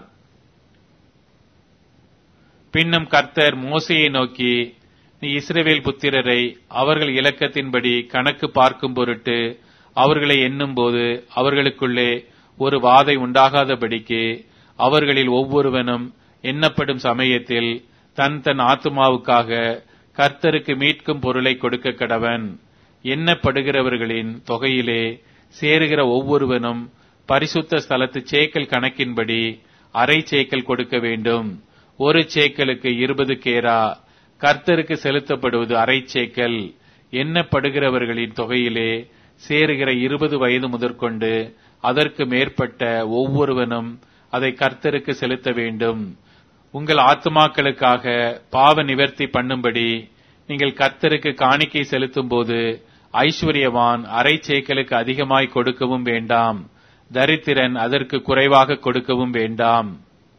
பின்னும் கர்த்தர் மோசேயை நோக்கி, நீ இஸ்ரவேல் புத்திரரை அவர்கள் இலக்கத்தின்படி கணக்கு பார்க்கும் பொருட்டு அவர்களை எண்ணும்போது அவர்களுக்குள்ளே ஒரு வாதை உண்டாகாதபடிக்கு அவர்களில் ஒவ்வொருவனும் எண்ணப்படும் சமயத்தில் தன் தன் ஆத்துமாவுக்காக கர்த்தருக்கு மீட்கும் பொருளை கொடுக்க கடவன். எண்ணப்படுகிறவர்களின் தொகையிலே சேருகிற ஒவ்வொருவனும் பரிசுத்த ஸ்தலத்து சேக்கல் கணக்கின்படி அரை சேக்கல் கொடுக்க வேண்டும். ஒரு சேக்கலுக்கு 20 கேரா. கர்த்தருக்கு செலுத்தப்படுவது அரை சேக்கல். எண்ணப்படுகிறவர்களின் தொகையிலே சேருகிற 20 வயது முதற்கொண்டு அதற்கு மேற்பட்ட ஒவ்வொருவனும் அதை கர்த்தருக்கு செலுத்த வேண்டும். உங்கள் ஆத்துமாக்களுக்காக பாவ நிவர்த்தி பண்ணும்படி நீங்கள் கர்த்தருக்கு காணிக்கை செலுத்தும் போது ஐஸ்வர்யவான் அரை சேக்கலுக்கு அதிகமாய் கொடுக்கவும் வேண்டாம். தரித்திரன் அதற்கு குறைவாக கொடுக்கவும் வேண்டாம்.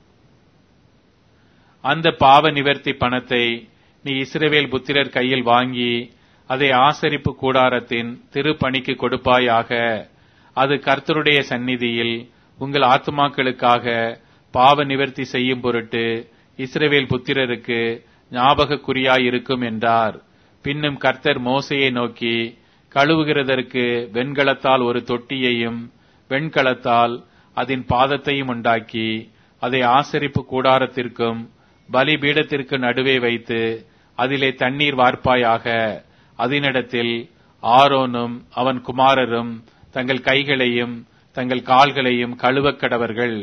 அந்த பாவ நிவர்த்தி பணத்தை நீ இஸ்ரவேல் புத்திரர் கையில் வாங்கி அதை ஆசரிப்பு கூடாரத்தின் திருப்பணிக்கு கொடுப்பாயாக. அது கர்த்தருடைய சந்நிதியில் உங்கள் ஆத்துமாக்களுக்காக பாவ நிவர்த்தி செய்யும் பொருட்டு இஸ்ரவேல் புத்திரருக்கு ஞாபகக்குறியாயிருக்கும் என்றார். பின்னும் கர்த்தர் மோசேயை நோக்கி, கழுவுகிறதற்கு வெண்கலத்தால் ஒரு தொட்டியையும் வெண்கலத்தால் அதன் பாதத்தையும் உண்டாக்கி அதை ஆசரிப்பு கூடாரத்திற்கும் பலிபீடத்திற்கு நடுவே வைத்து அதிலே தண்ணீர் வார்ப்பாயாக. அதனிடத்தில் ஆரோனும் அவன் குமாரரும் தங்கள் கைகளையும் தங்கள் கால்களையும் கழுவக் கடவர்கள்.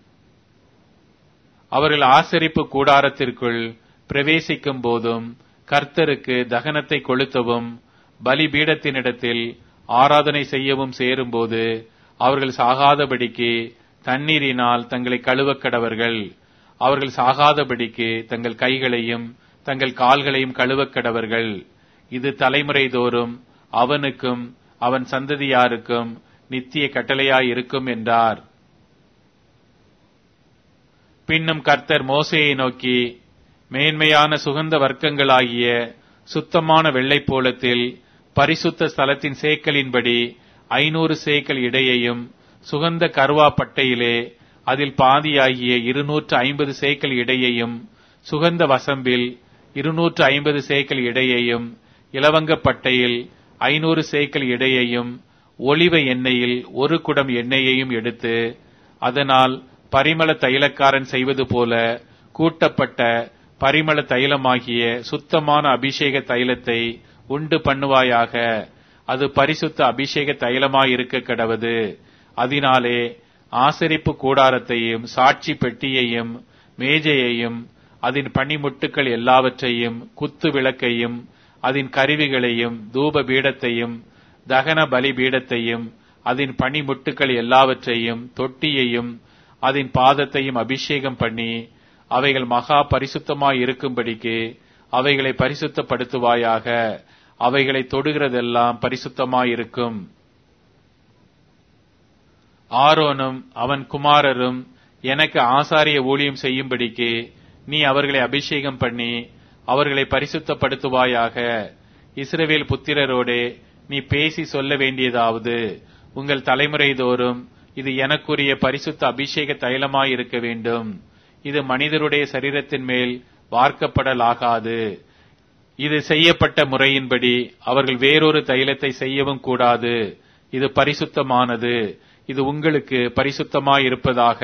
அவர்கள் ஆசரிப்பு கூடாரத்திற்குள் பிரவேசிக்கும் போதும் கர்த்தருக்கு தகனத்தை கொளுத்தவும் பலிபீடத்தினிடத்தில் ஆராதனை செய்யவும் சேரும்போது அவர்கள் சாகாதபடிக்கு தண்ணீரினால் தங்களை கழுவக் கடவர்கள். அவர்கள் சாகாதபடிக்கு தங்கள் கைகளையும் தங்கள் கால்களையும் கழுவக் கடவர்கள். இது தலைமுறை தோறும் அவனுக்கும் அவன் சந்ததியாருக்கும் நித்திய கட்டளையாயிருக்கும் என்றார். பின்னும் கர்த்தர் மோசேயை நோக்கி, மேன்மையான சுகந்த வர்க்கங்களாகிய சுத்தமான வெள்ளைப்போளத்தில் பரிசுத்த ஸ்தலத்தின் சேக்கலின்படி 500 சேக்கல் இடையையும் சுகந்த கருவா பட்டையிலே அதில் பாதியாகிய 250 சேக்கல் இடையையும் சுகந்த வசம்பில் 250 சேக்கல் இடையையும் இலவங்கப்பட்டையில் 500 சேக்கல் இடையையும் ஒலிவ எண்ணெயில் 1 குடம் எண்ணெயையும் எடுத்து அதனால் பரிமள தைலக்காரன் செய்வது போல கூட்டப்பட்ட பரிமள தைலமாகிய சுத்தமான அபிஷேக தைலத்தை உண்டு பண்ணுவாயாக. அது பரிசுத்த அபிஷேக தைலமாயிருக்க கடவது. அதனாலே ஆசரிப்பு கூடாரத்தையும் சாட்சி பெட்டியையும் மேஜையையும் அதன் பணிமுட்டுக்கள் எல்லாவற்றையும் குத்து விளக்கையும் அதன் கருவிகளையும் தூப பீடத்தையும் தகன பலி பீடத்தையும் அதன் பணிமுட்டுக்கள் எல்லாவற்றையும் தொட்டியையும் அதன் பாதத்தையும் அபிஷேகம் பண்ணி அவைகள் மகா பரிசுத்தமாய் இருக்கும்படிக்கு அவைகளை பரிசுத்தப்படுத்துவாயாக. அவைகளை தொடுகிறதெல்லாம் பரிசுத்தமாயிருக்கும். ஆரோனும் அவன் குமாரரும் எனக்கு ஆசாரிய ஊழியம் செய்யும்படிக்கு நீ அவர்களை அபிஷேகம் பண்ணி அவர்களை பரிசுத்தப்படுத்துவாயாக. இஸ்ரவேல் புத்திரரோடே நீ பேசி சொல்ல வேண்டியதாவது, உங்கள் தலைமுறை தோறும் இது எனக்குரிய பரிசுத்த அபிஷேக தைலமாயிருக்க வேண்டும். இது மனிதருடைய சரீரத்தின் மேல் வார்க்கப்படலாகாது. இது செய்யப்பட்ட முறையின்படி அவர்கள் வேறொரு தைலத்தை செய்யவும் கூடாது. இது பரிசுத்தமானது. இது உங்களுக்கு பரிசுத்தமாயிருப்பதாக.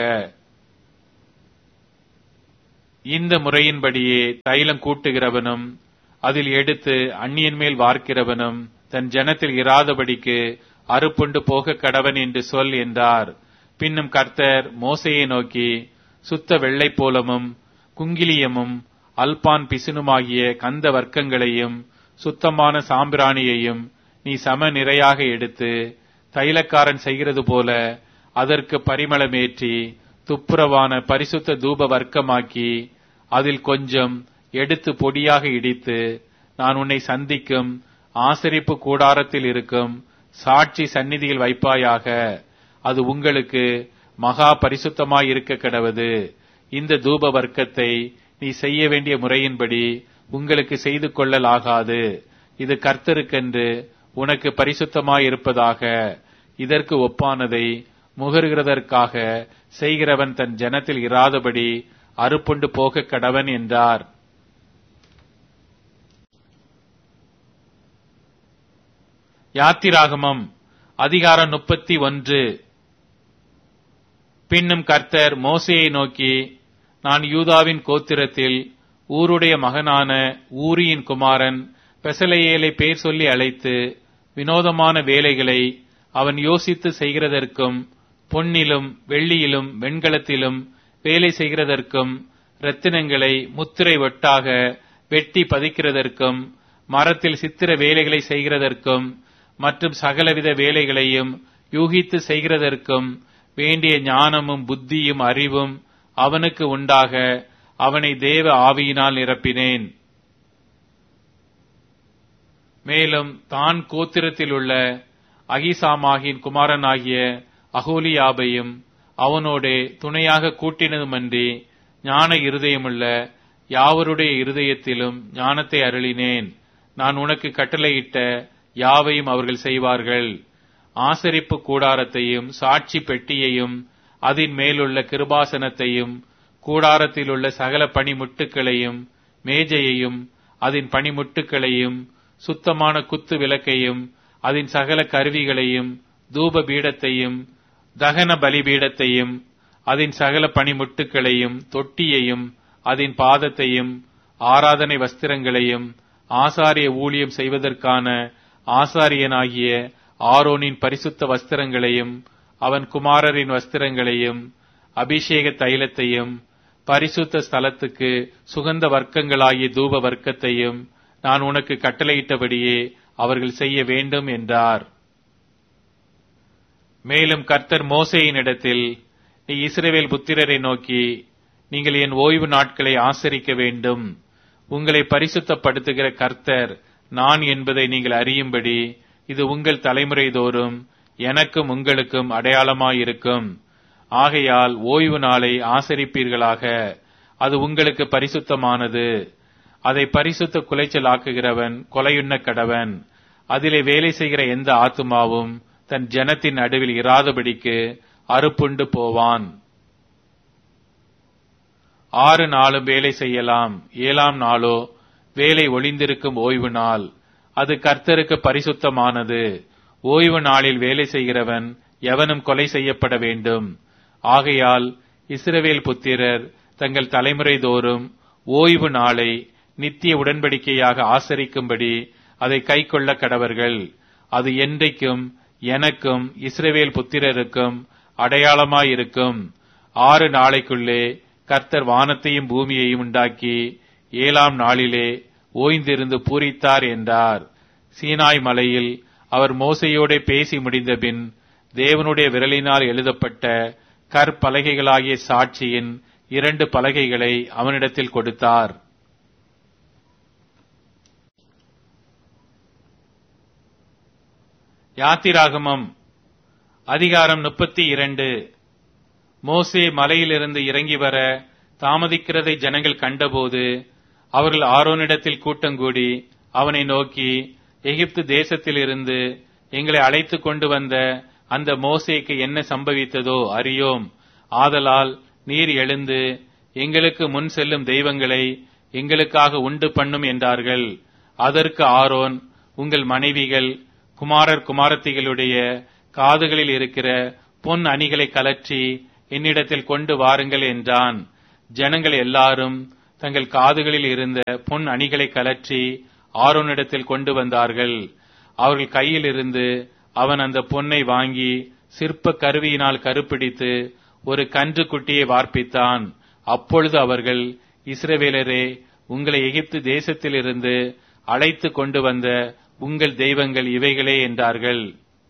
இந்த முறையின்படியே தைலம் கூட்டுகிறவனும் அதில் எடுத்து அந்நியன் மேல் வார்க்கிறவனும் தன் ஜனத்தில் இராதபடிக்கு அறுப்புண்டு போக கடவன் என்று சொல் என்றார். பின்னும் கர்த்தர் மோசேயை நோக்கி, சுத்த வெள்ளை போலமும் குங்கிலியமும் அல்பான் பிசினுமாகிய கந்த வர்க்கங்களையும் சுத்தமான சாம்பிராணியையும் நீ சம நிறையாக எடுத்து தைலக்காரன் செய்கிறது போல அதற்கு பரிமளமேற்றி துப்புரவான பரிசுத்த தூப வர்க்கமாக்கி அதில் கொஞ்சம் எடுத்து பொடியாக இடித்து நான் உன்னை சந்திக்கும் ஆசரிப்பு கூடாரத்தில் இருக்கும் சாட்சி சந்நிதியில் வைப்பாயாக. அது உங்களுக்கு மகா பரிசுத்தமாய் இருக்க கடவது. இந்த தூப வர்க்கத்தை நீ செய்ய வேண்டிய முறையின்படி உங்களுக்கு செய்து கொள்ளலாகாது. இது கர்த்தருக்கென்று உனக்கு பரிசுத்தமாய் இருப்பதாக. இதற்கு ஒப்பானதை முகருகிறதற்காக செய்கிறவன் தன் ஜனத்தில் இராதபடி அறுப்புண்டு போக கடவன் என்றார். யாத்திராகமம் அதிகாரம் 31. பின்னும் கர்த்தர் மோசேயை நோக்கி, நான் யூதாவின் கோத்திரத்தில் ஊருடைய மகனான ஊரியின் குமாரன் பெசலெயேலை பேர் சொல்லி அழைத்து வினோதமான வேலைகளை அவன் யோசித்து செய்கிறதற்கும் பொன்னிலும் வெள்ளியிலும் வெண்கலத்திலும் வேலை செய்கிறதற்கும் இரத்தினங்களை முத்திரை ஒட்டாக வெட்டி பதிக்கிறதற்கும் மரத்தில் சித்திர வேலைகளை செய்கிறதற்கும் மற்றும் சகலவித வேலைகளையும் யூகித்து செய்கிறதற்கும் வேண்டிய ஞானமும் புத்தியும் அறிவும் அவனுக்கு உண்டாக அவனை தேவ ஆவியினால் நிரப்பினேன். மேலும் தான் கோத்திரத்தில் உள்ள அகிசாமாகின் குமாரனாகிய அகோலியாபையும் அவனோடே துணையாக கூட்டினதுமன்றி ஞான இருதயமுள்ள யாவருடைய இருதயத்திலும் ஞானத்தை அருளினேன். நான் உனக்கு கட்டளையிட்ட யாவையும் அவர்கள் செய்வார்கள். ஆசரிப்பு கூடாரத்தையும் சாட்சி பெட்டியையும் அதன் மேலுள்ள கிருபாசனத்தையும் கூடாரத்தில் உள்ள சகல பணிமுட்டுக்களையும் மேஜையையும் அதன் பணிமுட்டுக்களையும் சுத்தமான குத்து விளக்கையும் அதன் சகல கருவிகளையும் தூப பீடத்தையும் தகன பலிபீடத்தையும் அதன் சகல பணிமுட்டுக்களையும் தொட்டியையும் அதன் பாதத்தையும் ஆராதனை வஸ்திரங்களையும் ஆசாரிய ஊழியம் செய்வதற்கான ஆசாரியனாகிய ஆரோனின் பரிசுத்த வஸ்திரங்களையும் அவன் குமாரரின் வஸ்திரங்களையும் அபிஷேக தைலத்தையும் பரிசுத்த ஸ்தலத்துக்கு சுகந்த வர்க்கங்களாகிய தூப வர்க்கத்தையும் நான் உனக்கு கட்டளையிட்டபடியே அவர்கள் செய்ய வேண்டும் என்றார். மேலும் கர்த்தர் மோசேயினிடத்தில், நீ இஸ்ரவேல் புத்திரரை நோக்கி, நீங்கள் என் ஓய்வு நாட்களை ஆசரிக்க வேண்டும். உங்களை பரிசுத்தப்படுத்துகிற கர்த்தர் நான் என்பதை நீங்கள் அறியும்படி இது உங்கள் தலைமுறை தோறும் எனக்கும் உங்களுக்கும் அடையாளமாயிருக்கும். ஆகையால் ஓய்வு நாளை ஆசரிப்பீர்களாக. அது உங்களுக்கு பரிசுத்தமானது. அதை பரிசுத்த குலைச்சலாக்குகிறவன் கொலையுண்ண கடவன். அதிலே வேலை செய்கிற எந்த ஆத்துமாவும் தன் ஜனத்தின் நடுவில் இராதபடிக்கு அறுப்புண்டு போவான். 6 நாளும் வேலை செய்யலாம். 7ஆம் நாளோ வேலை ஒளிந்திருக்கும் ஓய்வு நாள். அது கர்த்தருக்கு பரிசுத்தமானது. ஓய்வு நாளில் வேலை செய்கிறவன் எவனும் கொலை செய்யப்பட வேண்டும். ஆகையால் இஸ்ரவேல் புத்திரர் தங்கள் தலைமுறை தோறும் ஓய்வு நாளை நித்திய உடன்படிக்கையாக ஆசரிக்கும்படி அதை கைக்கொள்ள கடவர்கள். அது என்றைக்கும் எனக்கும் இஸ்ரவேல் புத்திரருக்கும் அடையாளமாயிருக்கும். 6 நாளைக்குள்ளே கர்த்தர் வானத்தையும் பூமியையும் உண்டாக்கி 7ஆம் நாளிலே ஓய்ந்திருந்து பூரித்தார் என்றார். சீனாய் மலையில் அவர் மோசையோடே பேசி முடிந்தபின் தேவனுடைய விரலினால் எழுதப்பட்ட கற்பலகைகளாகிய சாட்சியின் 2 பலகைகளை அவனிடத்தில் கொடுத்தார். யாத்திராகமம் அதிகாரம் 32. மோசே மலையிலிருந்து இறங்கி வர தாமதிக்கிறதை ஜனங்கள் கண்டபோது அவர்கள் ஆரோனிடத்தில் கூட்டங்கூடி அவனை நோக்கி, எகிப்து தேசத்திலிருந்து எங்களை அழைத்து கொண்டு வந்த அந்த மோசேக்கு என்ன சம்பவித்ததோ அறியோம். ஆதலால் நீர் எழுந்து எங்களுக்கு முன் செல்லும் தெய்வங்களை எங்களுக்காக உண்டு பண்ணும் என்றார்கள். அதற்கு ஆரோன், உங்கள் மனைவிகள் குமாரர் குமாரத்திகளுடைய காதுகளில் இருக்கிற பொன் அணிகளை கலற்றி என்னிடத்தில் கொண்டு வாருங்கள் என்றான். ஜனங்கள் எல்லாரும் தங்கள் காதுகளில் இருந்த பொன் அணிகளை கலற்றி ஆரோனிடத்தில் கொண்டு வந்தார்கள். அவர்கள் கையில் இருந்து அவன் அந்த பொன்னை வாங்கி சிற்ப கருவியினால் கருப்பிடித்து ஒரு கன்று குட்டியை வார்ப்பித்தான். அப்பொழுது அவர்கள், இஸ்ரவேலரே, உங்களை எகிப்து தேசத்திலிருந்து அழைத்து கொண்டு வந்த உங்கள் தெய்வங்கள் இவைகளே என்றார்கள்.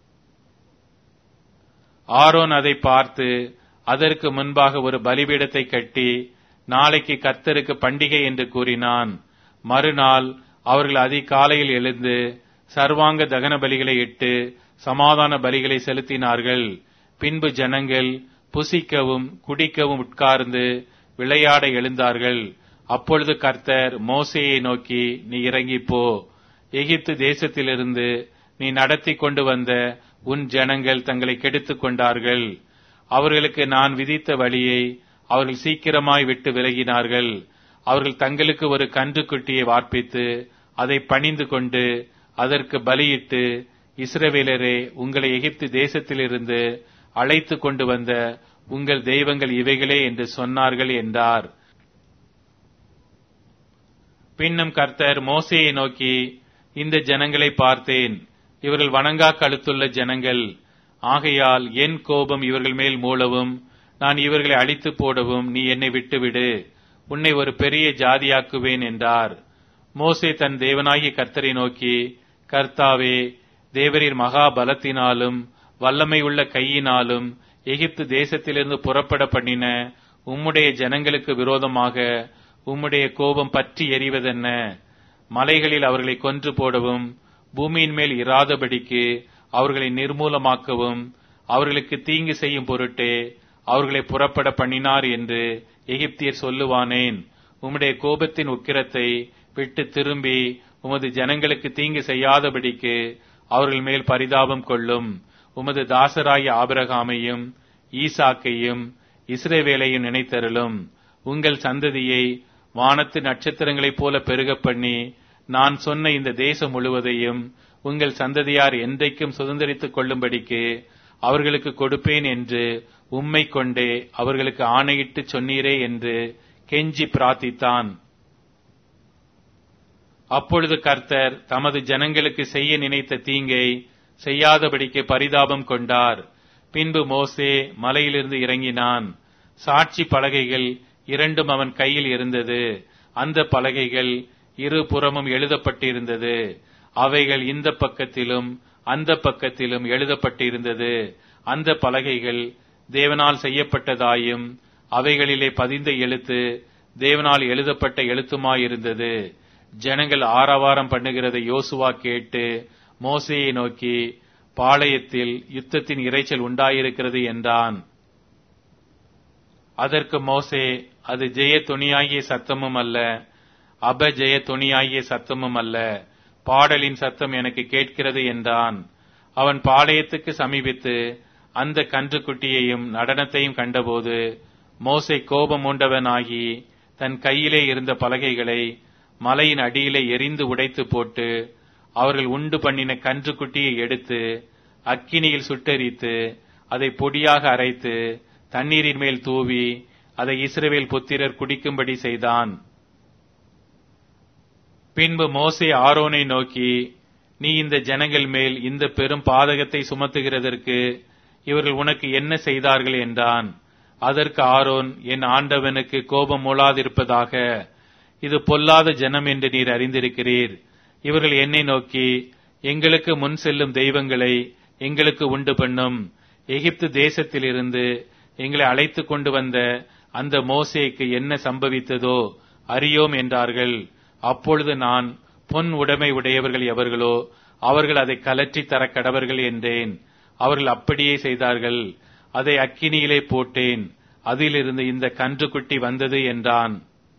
ஆரோன் அதை பார்த்து அதற்கு முன்பாக ஒரு பலிபீடத்தை கட்டி நாளைக்கு கர்த்தருக்கு பண்டிகை என்று கூறினான். மறுநாள் அவர்கள் அதிகாலையில் எழுந்து சர்வாங்க தகன பலிகளை இட்டு சமாதான பலிகளை செலுத்தினார்கள். பின்பு ஜனங்கள் புசிக்கவும் குடிக்கவும் உட்கார்ந்து விளையாட எழுந்தார்கள். அப்பொழுது கர்த்தர் மோசேயை நோக்கி, நீ இறங்கிப் போ. எகிப்து தேசத்திலிருந்து நீ நடத்தி கொண்டு வந்த உன் ஜனங்கள் தங்களை கெடுத்துக் கொண்டார்கள். அவர்களுக்கு நான் விதித்த வழியை அவர்கள் சீக்கிரமாய் விட்டு விலகினார்கள். அவர்கள் தங்களுக்கு ஒரு கன்றுக்குட்டியை வார்ப்பித்து அதை பணிந்து கொண்டு அதற்கு பலியிட்டு, இஸ்ரவேலரே, உங்களை எகிப்து தேசத்திலிருந்து அழைத்து கொண்டு வந்த உங்கள் தெய்வங்கள் இவைகளே என்று சொன்னார்கள் என்றார். பின்னும் கர்த்தர் மோசேயை நோக்கி, இந்த ஜனங்களை பார்த்தேன். இவர்கள் வணங்கா கழுத்துள்ள ஜனங்கள். ஆகையால் என் கோபம் இவர்கள் மேல் மூளவும் நான் இவர்களை அழித்து போடவும் நீ என்னை விட்டுவிடு. உன்னை ஒரு பெரிய ஜாதியாக்குவேன் என்றார். மோசே தன் தேவனாகிய கர்த்தரை நோக்கி, கர்த்தாவே, தேவரீர் மகா பலத்தினாலும் வல்லமை உள்ள கையினாலும் எகிப்து தேசத்திலிருந்து புறப்பட பண்ணின உம்முடைய ஜனங்களுக்கு விரோதமாக உம்முடைய கோபம் பற்றி எரிவதென்ன? மலைகளில் அவர்களை கொன்று போடவும் பூமியின் மேல் இராதபடிக்கு அவர்களை நிர்மூலமாக்கவும் அவர்களுக்கு தீங்கு செய்யும் பொருட்டே அவர்களை புறப்பட பண்ணினார் என்று எகிப்தியர் சொல்லுவானேன்? உம்முடைய கோபத்தின் உக்கிரத்தை விட்டு திரும்பி உமது ஜனங்களுக்கு தீங்கு செய்யாதபடிக்கு அவர்கள் மேல் பரிதாபம் கொள்ளும். உமது தாசராகிய ஆபிரகாமையும் ஈசாக்கையும் இஸ்ரவேலையும் நினைத்தருளும். உங்கள் சந்ததியை வானத்து நட்சத்திரங்களைப் போல பெருகப் பண்ணி நான் சொன்ன இந்த தேசம் முழுவதையும் உங்கள் சந்ததியார் என்றைக்கும் சுதந்தரித்துக் கொள்ளும்படிக்கு அவர்களுக்கு கொடுப்பேன் என்று உம்மை கொண்டே அவர்களுக்கு ஆணையிட்டு சொன்னீரே என்று கெஞ்சி பிரார்த்தித்தான். அப்பொழுது கர்த்தர் தமது ஜனங்களுக்கு செய்ய நினைத்த தீங்கை செய்யாதபடிக்கு பரிதாபம் கொண்டார். பின்பு மோசே மலையிலிருந்து இறங்கினான். சாட்சி பலகைகள் இரண்டும் அவன் கையில் இருந்தது. அந்த பலகைகள் இருபுறமும் எழுதப்பட்டிருந்தது. அவைகள் இந்த பக்கத்திலும் அந்த பக்கத்திலும் எழுதப்பட்டிருந்தது. அந்த பலகைகள் தேவனால் செய்யப்பட்டதாயும் அவைகளிலே பதிந்த எழுத்து தேவனால் எழுதப்பட்ட எழுத்துமாயிருந்தது. ஜனங்கள் ஆரவாரம் பண்ணுகிறதை யோசுவா கேட்டு மோசேயை நோக்கி, பாளையத்தில் யுத்தத்தின் இரைச்சல் உண்டாயிருக்கிறது என்றான். அதற்கு மோசே, அது ஜெய துணியாகிய சத்தமும் அல்ல, அபஜெய துணியாகிய சத்தமும் அல்ல, பாடலின் சத்தம் எனக்கு கேட்கிறது என்றான். அவன் பாளையத்துக்கு சமீபித்து அந்த கன்றுக்குட்டியையும் நடனத்தையும் கண்டபோது மோசே கோபம் உண்டவனாகி தன் கையிலே இருந்த பலகைகளை மலையின் அடியிலே எரிந்து உடைத்து போட்டு அவர்கள் உண்டு பண்ணின கன்றுக்குட்டியை எடுத்து அக்கினியில் சுட்டெரித்து அதை பொடியாக அரைத்து தண்ணீரின் மேல் தூவி அதை இஸ்ரவேல் புத்திரர் குடிக்கும்படி செய்தான். பின்பு மோசே ஆரோனை நோக்கி, நீ இந்த ஜனங்கள் மேல் இந்த பெரும் பாதகத்தை சுமத்துகிறதற்கு இவர்கள் உனக்கு என்ன செய்தார்கள் என்றான். அதற்கு ஆரோன், என் ஆண்டவனுக்கு கோபம் மூளாதிருப்பதாக. இது பொல்லாத ஜனம் என்று நீர் அறிந்திருக்கிறீர். இவர்கள் என்னை நோக்கி, எங்களுக்கு முன் செல்லும் தெய்வங்களை எங்களுக்கு உண்டு பண்ணும், எகிப்து தேசத்திலிருந்து எங்களை அழைத்து கொண்டு வந்த அந்த மோசேக்கு என்ன சம்பவித்ததோ அறியோம் என்றார்கள். அப்பொழுது நான், பொன் உடைமை உடையவர்கள் எவர்களோ அவர்கள் அதை கலற்றி தர கடவர்கள் என்றேன். அவர்கள் அப்படியே செய்தார்கள். அதை அக்கினியிலே போட்டேன். அதிலிருந்து இந்த கன்றுக்குட்டி வந்தது என்றான்.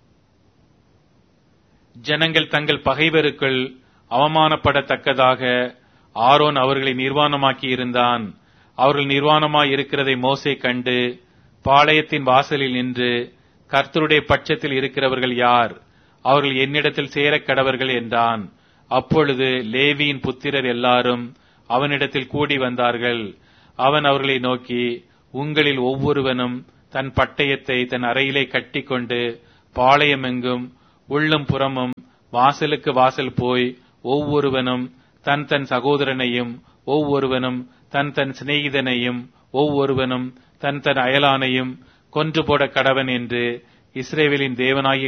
ஜனங்கள் தங்கள் பகைவருக்குள் அவமானப்படத்தக்கதாக ஆரோன் அவர்களை நிர்வாணமாக்கி இருந்தான். அவர்கள் நிர்வாணமாய் இருக்கிறதை மோசே கண்டு பாளையத்தின் வாசலில் நின்று, கர்த்தருடைய பட்சத்தில் இருக்கிறவர்கள் யார்? அவர்கள் என்னிடத்தில் சேரக் கடவர்கள் என்றான். அப்பொழுது லேவியின் புத்திரர் எல்லாரும் அவனிடத்தில் கூடி வந்தார்கள். அவன் அவர்களை நோக்கி, உங்களில் ஒவ்வொருவனும் தன் பட்டயத்தை தன் அறையிலே கட்டிக்கொண்டு பாளையமெங்கும் உள்ளும் புறமும் வாசலுக்கு வாசல் போய் ஒவ்வொருவனும் தன் தன் சகோதரனையும் ஒவ்வொருவனும் தன் தன் சிநேகிதனையும் ஒவ்வொருவனும் தன் தன் அயலானையும் கொன்று போட கடவன் என்று இஸ்ரவேலின் தேவனாகிய